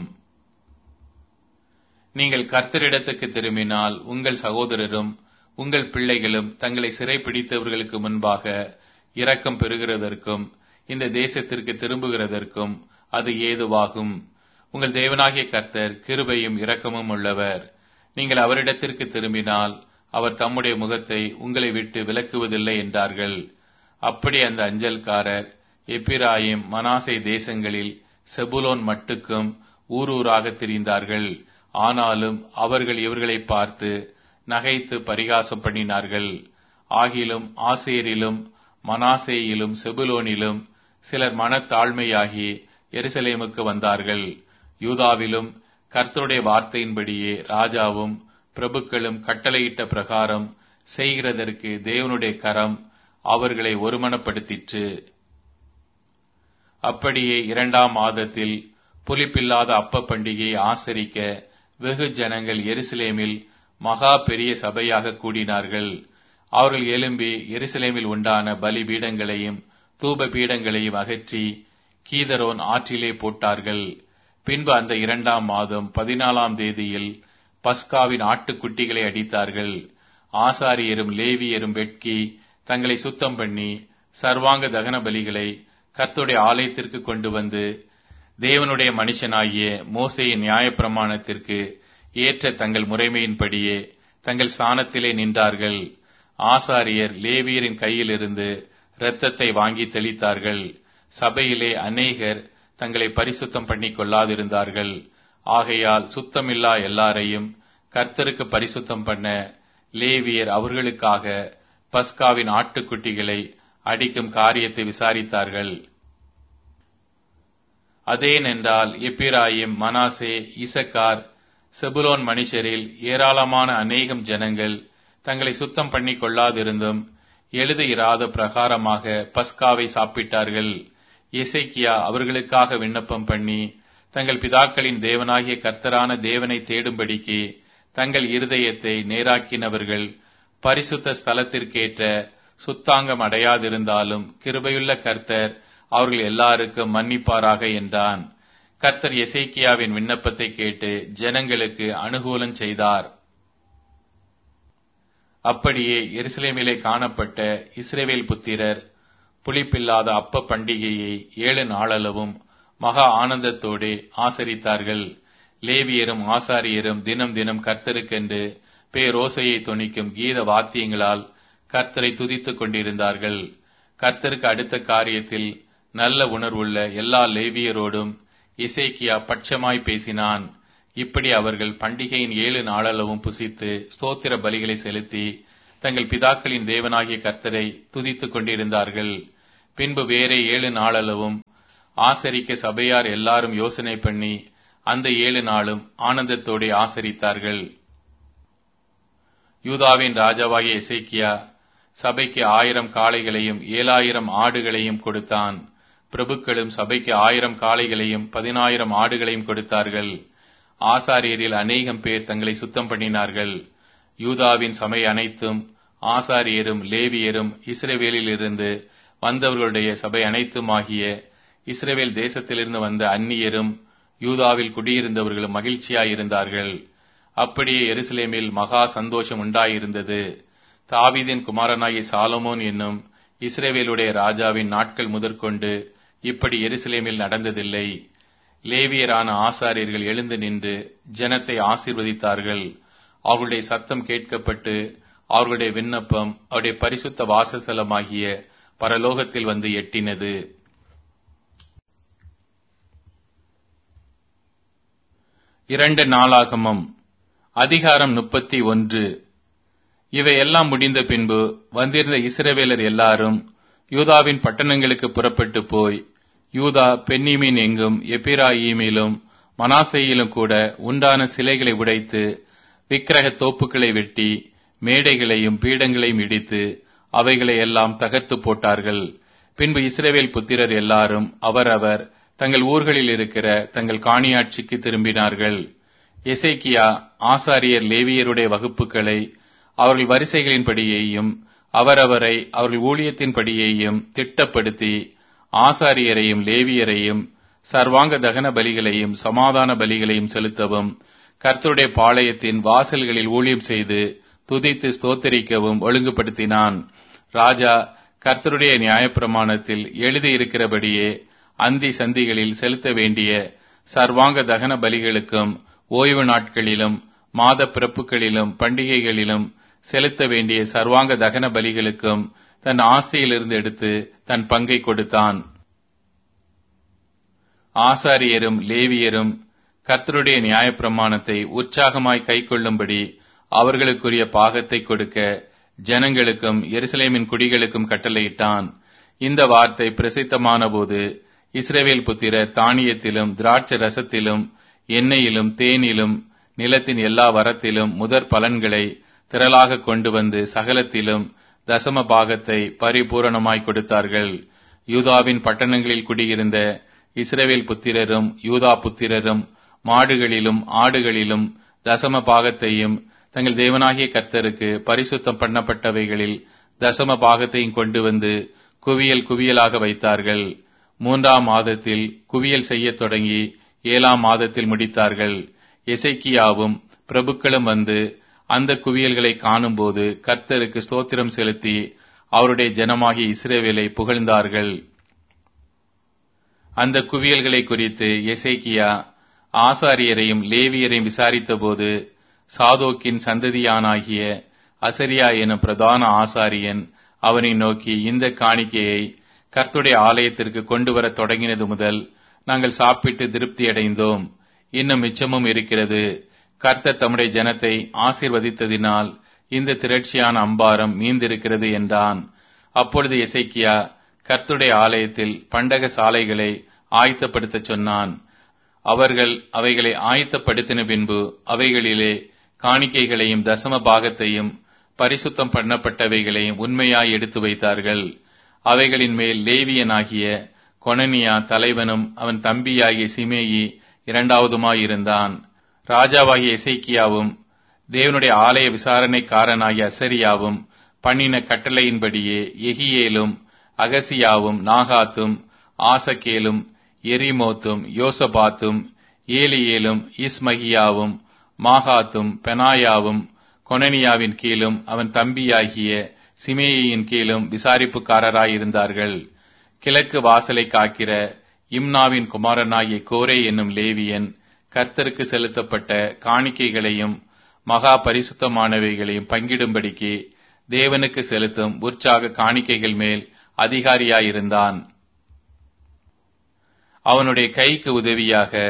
நீங்கள் கர்த்தரிடத்துக்கு திரும்பினால் உங்கள் சகோதரரும் உங்கள் பிள்ளைகளும் தங்களை சிறைப்பிடித்தவர்களுக்கு முன்பாக இரக்கம் பெறுகிறதற்கும் இந்த தேசத்திற்கு திரும்புகிறதற்கும் அது ஏதுவாகும். உங்கள் தேவனாகிய கர்த்தர் கிருபையும் இரக்கமும் உள்ளவர். நீங்கள் அவரிடத்திற்கு திரும்பினால் அவர் தம்முடைய முகத்தை உங்களை விட்டு விலக்குவதில்லை என்றார்கள். அப்படி அந்த அஞ்சல்காரர் எப்பிராயிம் மனாசே தேசங்களில் செபுலோன் மட்டுக்கும் ஊரூராக திரிந்தார்கள். ஆனாலும் அவர்கள் இவர்களை பார்த்து நகைத்து பரிகாசம் பண்ணினார்கள். ஆகிலும் ஆசேரிலும் மனாசேயிலும் செபுலோனிலும் சிலர் மனத்தாழ்மையாகி எருசலேமுக்கு வந்தார்கள். யூதாவிலும் கர்த்தருடைய வார்த்தையின்படியே ராஜாவும் பிரபுக்களும் கட்டளையிட்ட பிரகாரம் செய்கிறதற்கு தேவனுடைய கரம் அவர்களை ஒருமனப்படுத்திற்று. அப்படியே இரண்டாம் மாதத்தில் புலிப்பில்லாத அப்ப பண்டிகையை ஆசரிக்க வெகு ஜனங்கள் எருசலேமில் மகா பெரிய சபையாக கூடினார்கள். அவர்கள் எழும்பி எருசலேமில் உண்டான பலிபீடங்களையும் தூப பீடங்களையும் அகற்றி கீதரோன் ஆற்றிலே போட்டார்கள். பின்பு அந்த இரண்டாம் மாதம் பதினாலாம் தேதியில் பஸ்காவின் ஆட்டுக்குட்டிகளை அடித்தார்கள். ஆசாரியரும் லேவியரும் வெட்கி தங்களை சுத்தம் பண்ணி சர்வாங்க தகன பலிகளை கர்த்தருடைய ஆலயத்திற்கு கொண்டு வந்து தேவனுடைய மனுஷனாகிய மோசேயின் நியாயப்பிரமாணத்திற்கு ஏற்ற தங்கள் முறைமையின்படியே தங்கள் ஸ்தானத்திலே நின்றார்கள். ஆசாரியர் லேவியரின் கையிலிருந்து இரத்தத்தை வாங்கி தெளித்தார்கள். சபையிலே அநேகர் தங்களை பரிசுத்தம் பண்ணிக் கொள்ளாதிருந்தார்கள். ஆகையால் சுத்தமில்லா எல்லாரையும் கர்த்தருக்கு பரிசுத்தம் பண்ண லேவியர் அவர்களுக்காக பஸ்காவின் ஆட்டுக்குட்டிகளை அடிக்கும் காரியத்தை விசாரித்தார்கள். அதேனென்றால் எப்பிராயிம் மனாசே இசக்கார் செபுலோன் மனுஷரில் ஏராளமான அநேகம் ஜனங்கள் தங்களை சுத்தம் பண்ணிக் கொள்ளாதிருந்தும் எழுதியிராத பிரகாரமாக பஸ்காவை சாப்பிட்டார்கள். எசேக்கியா அவர்களுக்காக விண்ணப்பம் பண்ணி தங்கள் பிதாக்களின் தேவனாகிய கர்த்தரான தேவனை தேடும்படிக்கு தங்கள் இருதயத்தை நேராக்கினவர்கள் பரிசுத்த ஸ்தலத்திற்கேற்ற சுத்தாங்கம் அடையாதிருந்தாலும் கிருபையுள்ள கர்த்தர் அவர்கள் எல்லாருக்கும் மன்னிப்பாராக என்றான். கர்த்தர் எசேக்கியாவின் விண்ணப்பத்தை கேட்டு ஜனங்களுக்கு அனுகூலம் செய்தார். அப்படியே எருசலேமிலே காணப்பட்ட இஸ்ரவேல் புத்திரர் புளிப்பில்லாத அப்ப பண்டிகையை ஏழு நாளளவும் மகா ஆனந்தத்தோடு ஆசரித்தார்கள். லேவியரும் ஆசாரியரும் தினம் தினம் கர்த்தருக்கென்று பேரோசையை தொனிக்கும் கீத வாத்தியங்களால் கர்த்தரை துதித்துக் கொண்டிருந்தார்கள். கர்த்தருக்கு அடுத்த காரியத்தில் நல்ல உணர்வுள்ள எல்லா லேவியரோடும் எசேக்கியா பட்சமாய் பேசினான். இப்படி அவர்கள் பண்டிகையின் ஏழு நாளளவும் புசித்து ஸ்தோத்திர பலிகளை செலுத்தி தங்கள் பிதாக்களின் தேவனாகிய கர்த்தரை துதித்துக் கொண்டிருந்தார்கள். பின்பு வேறே ஏழு நாளளவும் ஆசரிக்க சபையார் எல்லாரும் யோசனை பண்ணி அந்த ஏழு நாளும் ஆனந்தத்தோடு ஆசரித்தார்கள். யூதாவின் ராஜாவாகிய எசேக்கியா சபைக்கு ஆயிரம் காளைகளையும் ஏழாயிரம் ஆடுகளையும் கொடுத்தான். பிரபுக்களும் சபைக்கு ஆயிரம் காளைகளையும் பதினாயிரம் ஆடுகளையும் கொடுத்தார்கள். ஆசாரியரில் அநேகம் பேர் தங்களை சுத்தம் பண்ணினார்கள். யூதாவின் சபை அனைத்தும் ஆசாரியரும் லேவியரும் இஸ்ரவேலில் இருந்து வந்தவர்களுடைய சபை அனைத்துமாகிய இஸ்ரவேல் தேசத்திலிருந்து வந்த அந்நியரும் யூதாவில் குடியிருந்தவர்களும் மகிழ்ச்சியாயிருந்தார்கள். அப்படியே எருசலேமில் மகா சந்தோஷம் உண்டாயிருந்தது. தாவீதின் குமாரனாகிய சாலமோன் என்னும் இஸ்ரவேலுடைய ராஜாவின் நாட்கள் முதற்கொண்டு இப்படி எருசலேமில் நடந்ததில்லை. லேவியரான ஆசாரியர்கள் எழுந்து நின்று ஜனத்தை ஆசீர்வதித்தார்கள். அவர்களுடைய சத்தம் கேட்கப்பட்டு அவர்களுடைய விண்ணப்பம் அவருடைய பரிசுத்த வாசஸ்தலமாகிய பரலோகத்தில் வந்து எட்டினது. இரண்டு நாளாகமம் அதிகாரம் முப்பத்தி ஒன்று. இவையெல்லாம் முடிந்த பின்பு வந்திருந்த இஸ்ரவேலர் எல்லாரும் யூதாவின் பட்டணங்களுக்கு புறப்பட்டு போய் யூதா பென்னிமீன் எங்கும் எப்பிராயீமிலும் மனாசேயிலும் கூட உண்டான சிலைகளை உடைத்து விக்கிரக தோப்புக்களை வெட்டி மேடைகளையும் பீடங்களையும் இடித்து அவைகளை எல்லாம் தகர்த்து போட்டார்கள். பின்பு இஸ்ரவேல் புத்திரர் எல்லாரும் அவரவர் தங்கள் ஊர்களில் இருக்கிற தங்கள் காணியாட்சிக்கு திரும்பினார்கள். எசேக்கியா ஆசாரியர் லேவியருடைய வகுப்புகளை அவர்கள் வரிசைகளின்படியேயும் அவரவரை அவர்கள் ஊழியத்தின்படியேயும் திட்டப்படுத்தி ஆசாரியரையும் லேவியரையும் சர்வாங்க தகன பலிகளையும் சமாதான பலிகளையும் செலுத்தவும் கர்த்தருடைய பாளையத்தின் வாசல்களில் ஊழியம் செய்து துதித்து ஸ்தோத்தரிக்கவும் ஒழுங்குபடுத்தினான். ராஜா கர்த்தருடைய நியாயப்பிரமாணத்தில் எழுதியிருக்கிறபடியே அந்தி சந்திகளில் செலுத்த வேண்டிய சர்வாங்க தகன பலிகளுக்கும் ஓய்வு நாட்களிலும் மாத பிறப்புகளிலும் பண்டிகைகளிலும் செலுத்த வேண்டிய சர்வாங்க தகன பலிகளுக்கும் தன் ஆஸ்தியிலிருந்து எடுத்து தன் பங்கை கொடுத்தான். ஆசாரியரும் லேவியரும் கர்த்தருடைய நியாயப்பிரமாணத்தை உற்சாகமாய் கைக்கொள்ளும்படி அவர்களுக்குரிய பாகத்தை கொடுக்க ஜனங்களுக்கும் எருசலேமின் குடிகளுக்கும் கட்டளையிட்டான். இந்த வார்த்தை பிரசித்தமான போது இஸ்ரவேல் புத்திரர் தானியத்திலும் திராட்சை ரசத்திலும் எண்ணெயிலும் தேனிலும் நிலத்தின் எல்லா வரத்திலும் முதற் பலன்களை திரளாக கொண்டு வந்து சகலத்திலும் தசம பாகத்தை பரிபூரணமாய் கொடுத்தார்கள். யூதாவின் பட்டணங்களில் குடியிருந்த இஸ்ரவேல் புத்திரரும் யூதா புத்திரரும் மாடுகளிலும் ஆடுகளிலும் தசம பாகத்தையும் தங்கள் தேவனாகிய கர்த்தருக்கு பரிசுத்தம் பண்ணப்பட்டவைகளில் தசம பாகத்தையும் கொண்டு வந்து குவியல் குவியலாக வைத்தார்கள். மூன்றாம் மாதத்தில் குவியல் செய்யத் தொடங்கி ஏழாம் மாதத்தில் முடித்தார்கள். எசேக்கியாவும் பிரபுக்களும் வந்து அந்த குவியல்களை காணும்போது கர்த்தருக்கு ஸ்தோத்திரம் செலுத்தி அவருடைய ஜனமாகிய இஸ்ரவேலை புகழ்ந்தார்கள். அந்த குவியல்களை குறித்து எசேக்கியா ஆசாரியரையும் லேவியரையும் விசாரித்தபோது சாதோக்கின் சந்ததியானாகிய அசரியா எனும் பிரதான ஆசாரியன் அவனை நோக்கி, இந்த காணிக்கையை கர்த்தருடைய ஆலயத்திற்கு கொண்டு வர தொடங்கினது முதல் நாங்கள் சாப்பிட்டு திருப்தியடைந்தோம். இன்னும் மிச்சமும் இருக்கிறது. கர்த்தர் தம்முடைய ஜனத்தை ஆசீர்வதித்ததினால் இந்த திரட்சியான அம்பாரம் மீந்திருக்கிறது என்றான். அப்பொழுது எசேக்கியா கர்த்தருடைய ஆலயத்தில் பண்டக சாலைகளை ஆயத்தப்படுத்த சொன்னான். அவர்கள் அவைகளை ஆயத்தப்படுத்தின பின்பு அவைகளிலே காணிக்கைகளையும் தசம பாகத்தையும் பரிசுத்தம் பண்ணப்பட்டவைகளையும் உண்மையாய் எடுத்து வைத்தார்கள். அவைகளின் மேல் லேவியனாகிய கொனனியா தலைவனும் அவன் தம்பியாகிய சிமேயி இரண்டாவதுமாயிருந்தான். ராஜாவாகிய எசேக்கியாவும் தேவனுடைய ஆலய விசாரணைக்காரனாகிய அசரியாவும் பண்ணின கட்டளையின்படியே எகியேலும் அகசியாவும் நாகாத்தும் ஆசகேலும் எரிமோத்தும் யோசபாத்தும் ஏலியேலும் இஸ்மகியாவும் மாகாத்தும் பெனாயாவும் கொனனியாவின் கீழும் அவன் தம்பியாகிய சிமேயின் கீழும் விசாரிப்புக்காரராயிருந்தார்கள். கிழக்கு வாசலை காக்கிற இம்னாவின் குமாரனாகிய கோரே என்னும் லேவியன் கர்த்தருக்கு செலுத்தப்பட்ட காணிக்கைகளையும் மகா பரிசுத்தமானவைகளையும் பங்கிடும்படிக்கு தேவனுக்கு செலுத்தும் உற்சாக காணிக்கைகள் மேல் அதிகாரியாயிருந்தான். அவனுடைய கைக்கு உதவியாக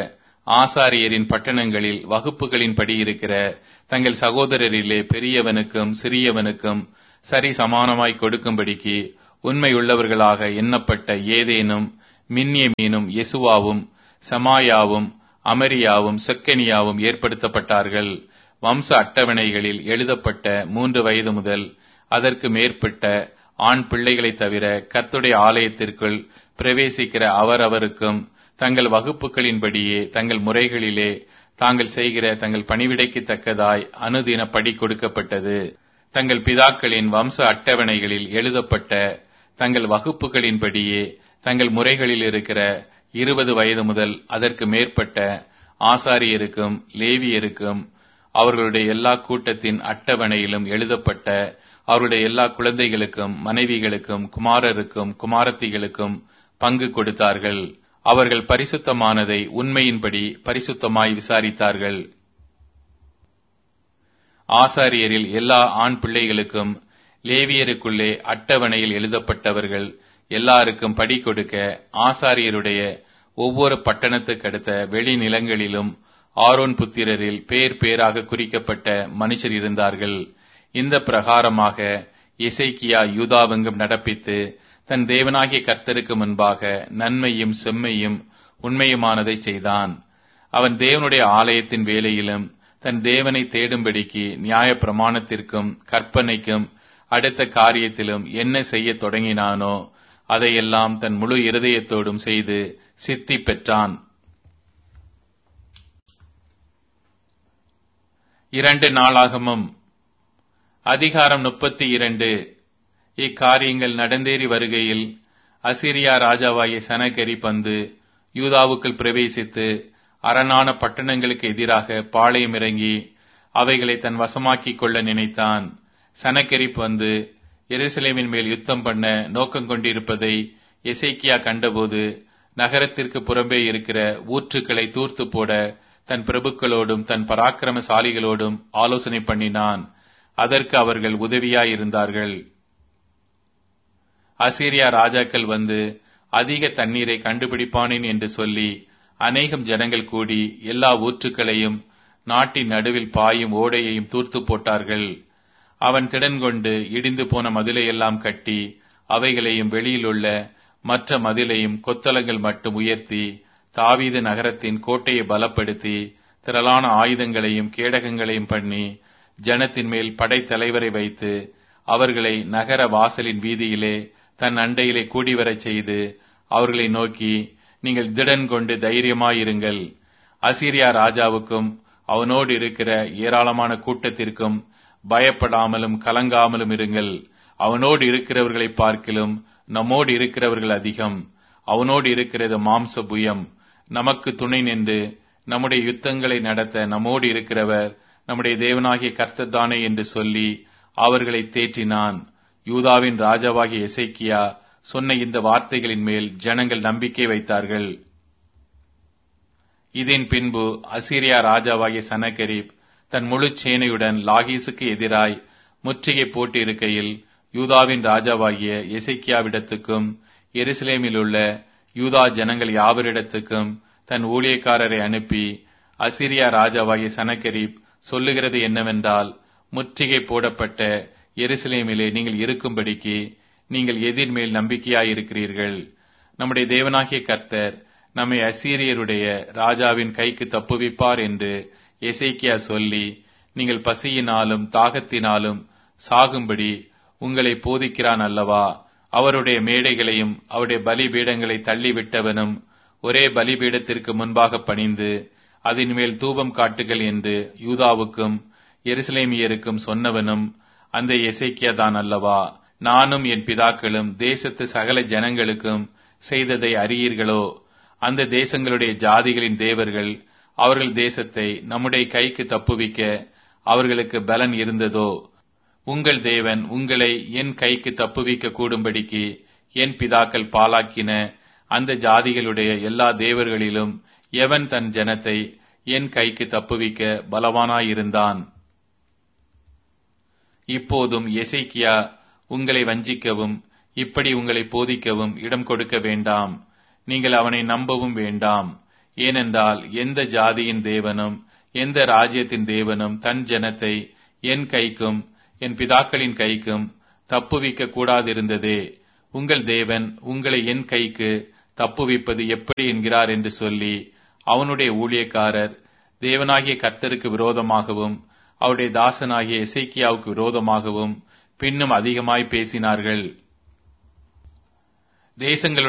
ஆசாரியரின் பட்டணங்களில் வகுப்புகளின்படி இருக்கிற தங்கள் சகோதரரிலே பெரியவனுக்கும் சிறியவனுக்கும் சரி சமானமாய் கொடுக்கும்படிக்கு உண்மையுள்ளவர்களாக எண்ணப்பட்ட ஏதேனும் மின்யமீனும் யெசுவாவும் சமாயாவும் அமரியாவும் செக்கனியாவும் ஏற்படுத்தப்பட்டார்கள். வம்ச அட்டவணைகளில் எழுதப்பட்ட மூன்று வயது முதல் அதற்கு மேற்பட்ட ஆண் பிள்ளைகளை தவிர கர்த்தருடைய ஆலயத்திற்குள் பிரவேசிக்கிற அவரவருக்கும் தங்கள் வகுப்புகளின்படியே தங்கள் முறைகளிலே தாங்கள் செய்கிற தங்கள் பணிவிடைக்கு தக்கதாய் அனுதின படி கொடுக்கப்பட்டது. தங்கள் பிதாக்களின் வம்ச அட்டவணைகளில் எழுதப்பட்ட தங்கள் வகுப்புகளின்படியே தங்கள் முறைகளில் இருக்கிற இருபது வயது முதல் அதற்கு மேற்பட்ட ஆசாரியருக்கும் லேவியருக்கும் அவர்களுடைய எல்லா கூட்டத்தின் அட்டவணையிலும் எழுதப்பட்ட அவருடைய எல்லா குழந்தைகளுக்கும் மனைவிகளுக்கும் குமாரருக்கும் குமாரத்திகளுக்கும் பங்கு கொடுத்தார்கள். அவர்கள் பரிசுத்தமானதை உண்மையின்படி பரிசுத்தமாய் விசாரித்தார்கள். ஆசாரியரில் எல்லா ஆண் பிள்ளைகளுக்கும் லேவியருக்குள்ளே அட்டவணையில் எழுதப்பட்டவர்கள் எல்லாருக்கும் படி கொடுக்க ஆசாரியருடைய ஒவ்வொரு பட்டணத்துக்கு அடுத்த வெளி நிலங்களிலும் ஆரோன் புத்திரரில் பேர் பேராக குறிக்கப்பட்ட மனுஷர் இருந்தார்கள். இந்த பிரகாரமாக எசேக்கியா யூதாவெங்கும் நடப்பித்து தன் தேவனாகிய கர்த்தருக்கு முன்பாக நன்மையும் செம்மையும் உண்மையுமானதை செய்தான். அவன் தேவனுடைய ஆலயத்தின் வேலையிலும் தன் தேவனை தேடும்படிக்கு நியாய பிரமாணத்திற்கும் கற்பனைக்கும் அடுத்த காரியத்திலும் என்ன செய்ய தொடங்கினானோ அதையெல்லாம் தன் முழு இருதயத்தோடும் செய்து சித்தி பெற்றான். இரண்டு நாளாகமம் அதிகாரம் முப்பத்தி இரண்டு. இக்காரியங்கள் நடந்தேறி வருகையில் அசீரியா ராஜாவாகிய சனகெரிப் வந்து யூதாவுக்குள் பிரவேசித்து அரணான பட்டணங்களுக்கு எதிராக பாளையம் இறங்கி அவைகளை தன் வசமாக்கிக் கொள்ள நினைத்தான். சனகெரிப் வந்து எருசலேமின் மேல் யுத்தம் பண்ண நோக்கம் கொண்டிருப்பதை எசேக்கியா கண்டபோது நகரத்திற்கு புறம்பே இருக்கிற ஊற்றுக்களை தூர்த்து போட தன் பிரபுக்களோடும் தன் பராக்கிரமசாலிகளோடும் ஆலோசனை பண்ணினான். அதற்கு அவர்கள் உதவியாயிருந்தார்கள். அசீரியா ராஜாக்கள் வந்து அதிக தண்ணீரை கண்டுபிடிப்பானேன் என்று சொல்லி அநேகம் ஜனங்கள் கூடி எல்லா ஊற்றுக்களையும் நாட்டின் நடுவில் பாயும் ஓடையையும் தூர்த்து போட்டார்கள். அவன் திடன் கொண்டு இடிந்து போன மதிலையெல்லாம் கட்டி அவைகளையும் வெளியிலுள்ள மற்ற மதிலையும் கொத்தளங்கள் மட்டும் உயர்த்தி தாவீது நகரத்தின் கோட்டையை பலப்படுத்தி திரளான ஆயுதங்களையும் கேடகங்களையும் பண்ணி ஜனத்தின் மேல் படைத்தலைவரை வைத்து அவர்களை நகர வாசலின் வீதியிலே தன் அண்டையிலே கூடிவரச் செய்து அவர்களை நோக்கி, நீங்கள் திடன் கொண்டு தைரியமாயிருங்கள். அசீரியா ராஜாவுக்கும் அவனோடு இருக்கிற ஏராளமான கூட்டத்திற்கும் பயப்படாமலும் கலங்காமலும் இருங்கள். அவனோடு இருக்கிறவர்களை பார்க்கிலும் நம்மோடு இருக்கிறவர்கள் அதிகம். அவனோடு இருக்கிறது மாம்ச புயம். நமக்கு துணை நின்று நம்முடைய யுத்தங்களை நடத்த நம்மோடு இருக்கிறவர் நம்முடைய தேவனாகிய கர்த்தர் தானே என்று சொல்லி அவர்களை தேற்றினான். யூதாவின் ராஜாவாகிய எசேக்கியா சொன்ன இந்த வார்த்தைகளின் மேல் ஜனங்கள் நம்பிக்கை வைத்தார்கள். இதன் பின்பு அசீரியா ராஜாவாகிய சனகெரிப் தன் முழு சேனையுடன் லாகீசுக்கு எதிராய் முற்றுகை போட்டு இருக்கையில் யூதாவின் ராஜாவாகிய எசேக்கியாவிடத்துக்கும் எருசலேமில் உள்ள யூதா ஜனங்கள் யாவரிடத்துக்கும் தன் ஊழியக்காரரை அனுப்பி, அசீரியா ராஜாவாகிய சனகெரிப் சொல்லுகிறது என்னவென்றால், முற்றுகை போடப்பட்ட எருசலேமிலே நீங்கள் இருக்கும்படிக்கு நீங்கள் எதிர்மேல் நம்பிக்கையாயிருக்கிறீர்கள். நம்முடைய தேவனாகிய கர்த்தர் நம்மை அசீரியருடைய ராஜாவின் கைக்கு தப்புவிப்பார் என்று எசேக்கியா சொல்லி, நீங்கள் பசியினாலும் தாகத்தினாலும் சாகும்படி உங்களை போதிக்கிறான் அல்லவா? அவருடைய மேடைகளையும் அவருடைய பலிபீடங்களை தள்ளிவிட்டவனும் ஒரே பலிபீடத்திற்கு முன்பாக பணிந்து அதன் மேல் தூபம் காட்டுகள் என்று யூதாவுக்கும் எருசலேமியருக்கும் சொன்னவனும் அந்த எசேக்கியா தான் அல்லவா? நானும் என் பிதாக்களும் தேசத்து சகல ஜனங்களுக்கும் செய்ததை அறியீர்களோ? அந்த தேசங்களுடைய ஜாதிகளின் தேவர்கள் அவர்கள் தேசத்தை நம்முடைய கைக்கு தப்புவிக்க அவர்களுக்கு பலன் இருந்ததோ? உங்கள் தேவன் உங்களை என் கைக்கு தப்புவிக்க கூடும்படிக்கு என் பிதாக்கள் பாலாக்கின அந்த ஜாதிகளுடைய எல்லா தேவர்களிலும் எவன் தன் ஜனத்தை என் கைக்கு தப்புவிக்க பலவானாயிருந்தான்? இப்போதும் எசேக்கியா உங்களை வஞ்சிக்கவும் இப்படி உங்களை போதிக்கவும் இடம் கொடுக்க வேண்டாம். நீங்கள் அவனை நம்பவும் வேண்டாம். ஏனென்றால் எந்த ஜாதியின் தேவனும் எந்த ராஜ்யத்தின் தேவனும் தன் ஜனத்தை என் கைக்கும் என் பிதாக்களின் கைக்கும் தப்புவிக்க கூடாதிருந்ததே. உங்கள் தேவன் உங்களை என் கைக்கு தப்புவிப்பது எப்படி என்கிறார் என்று சொல்லி அவனுடைய ஊழியக்காரர் தேவனாகிய கர்த்தருக்கு விரோதமாகவும் அவருடைய தாசனாகிய எசேக்கியாவுக்கு விரோதமாகவும் பின்னும் அதிகமாய் பேசினார்கள். தேசங்களுடைய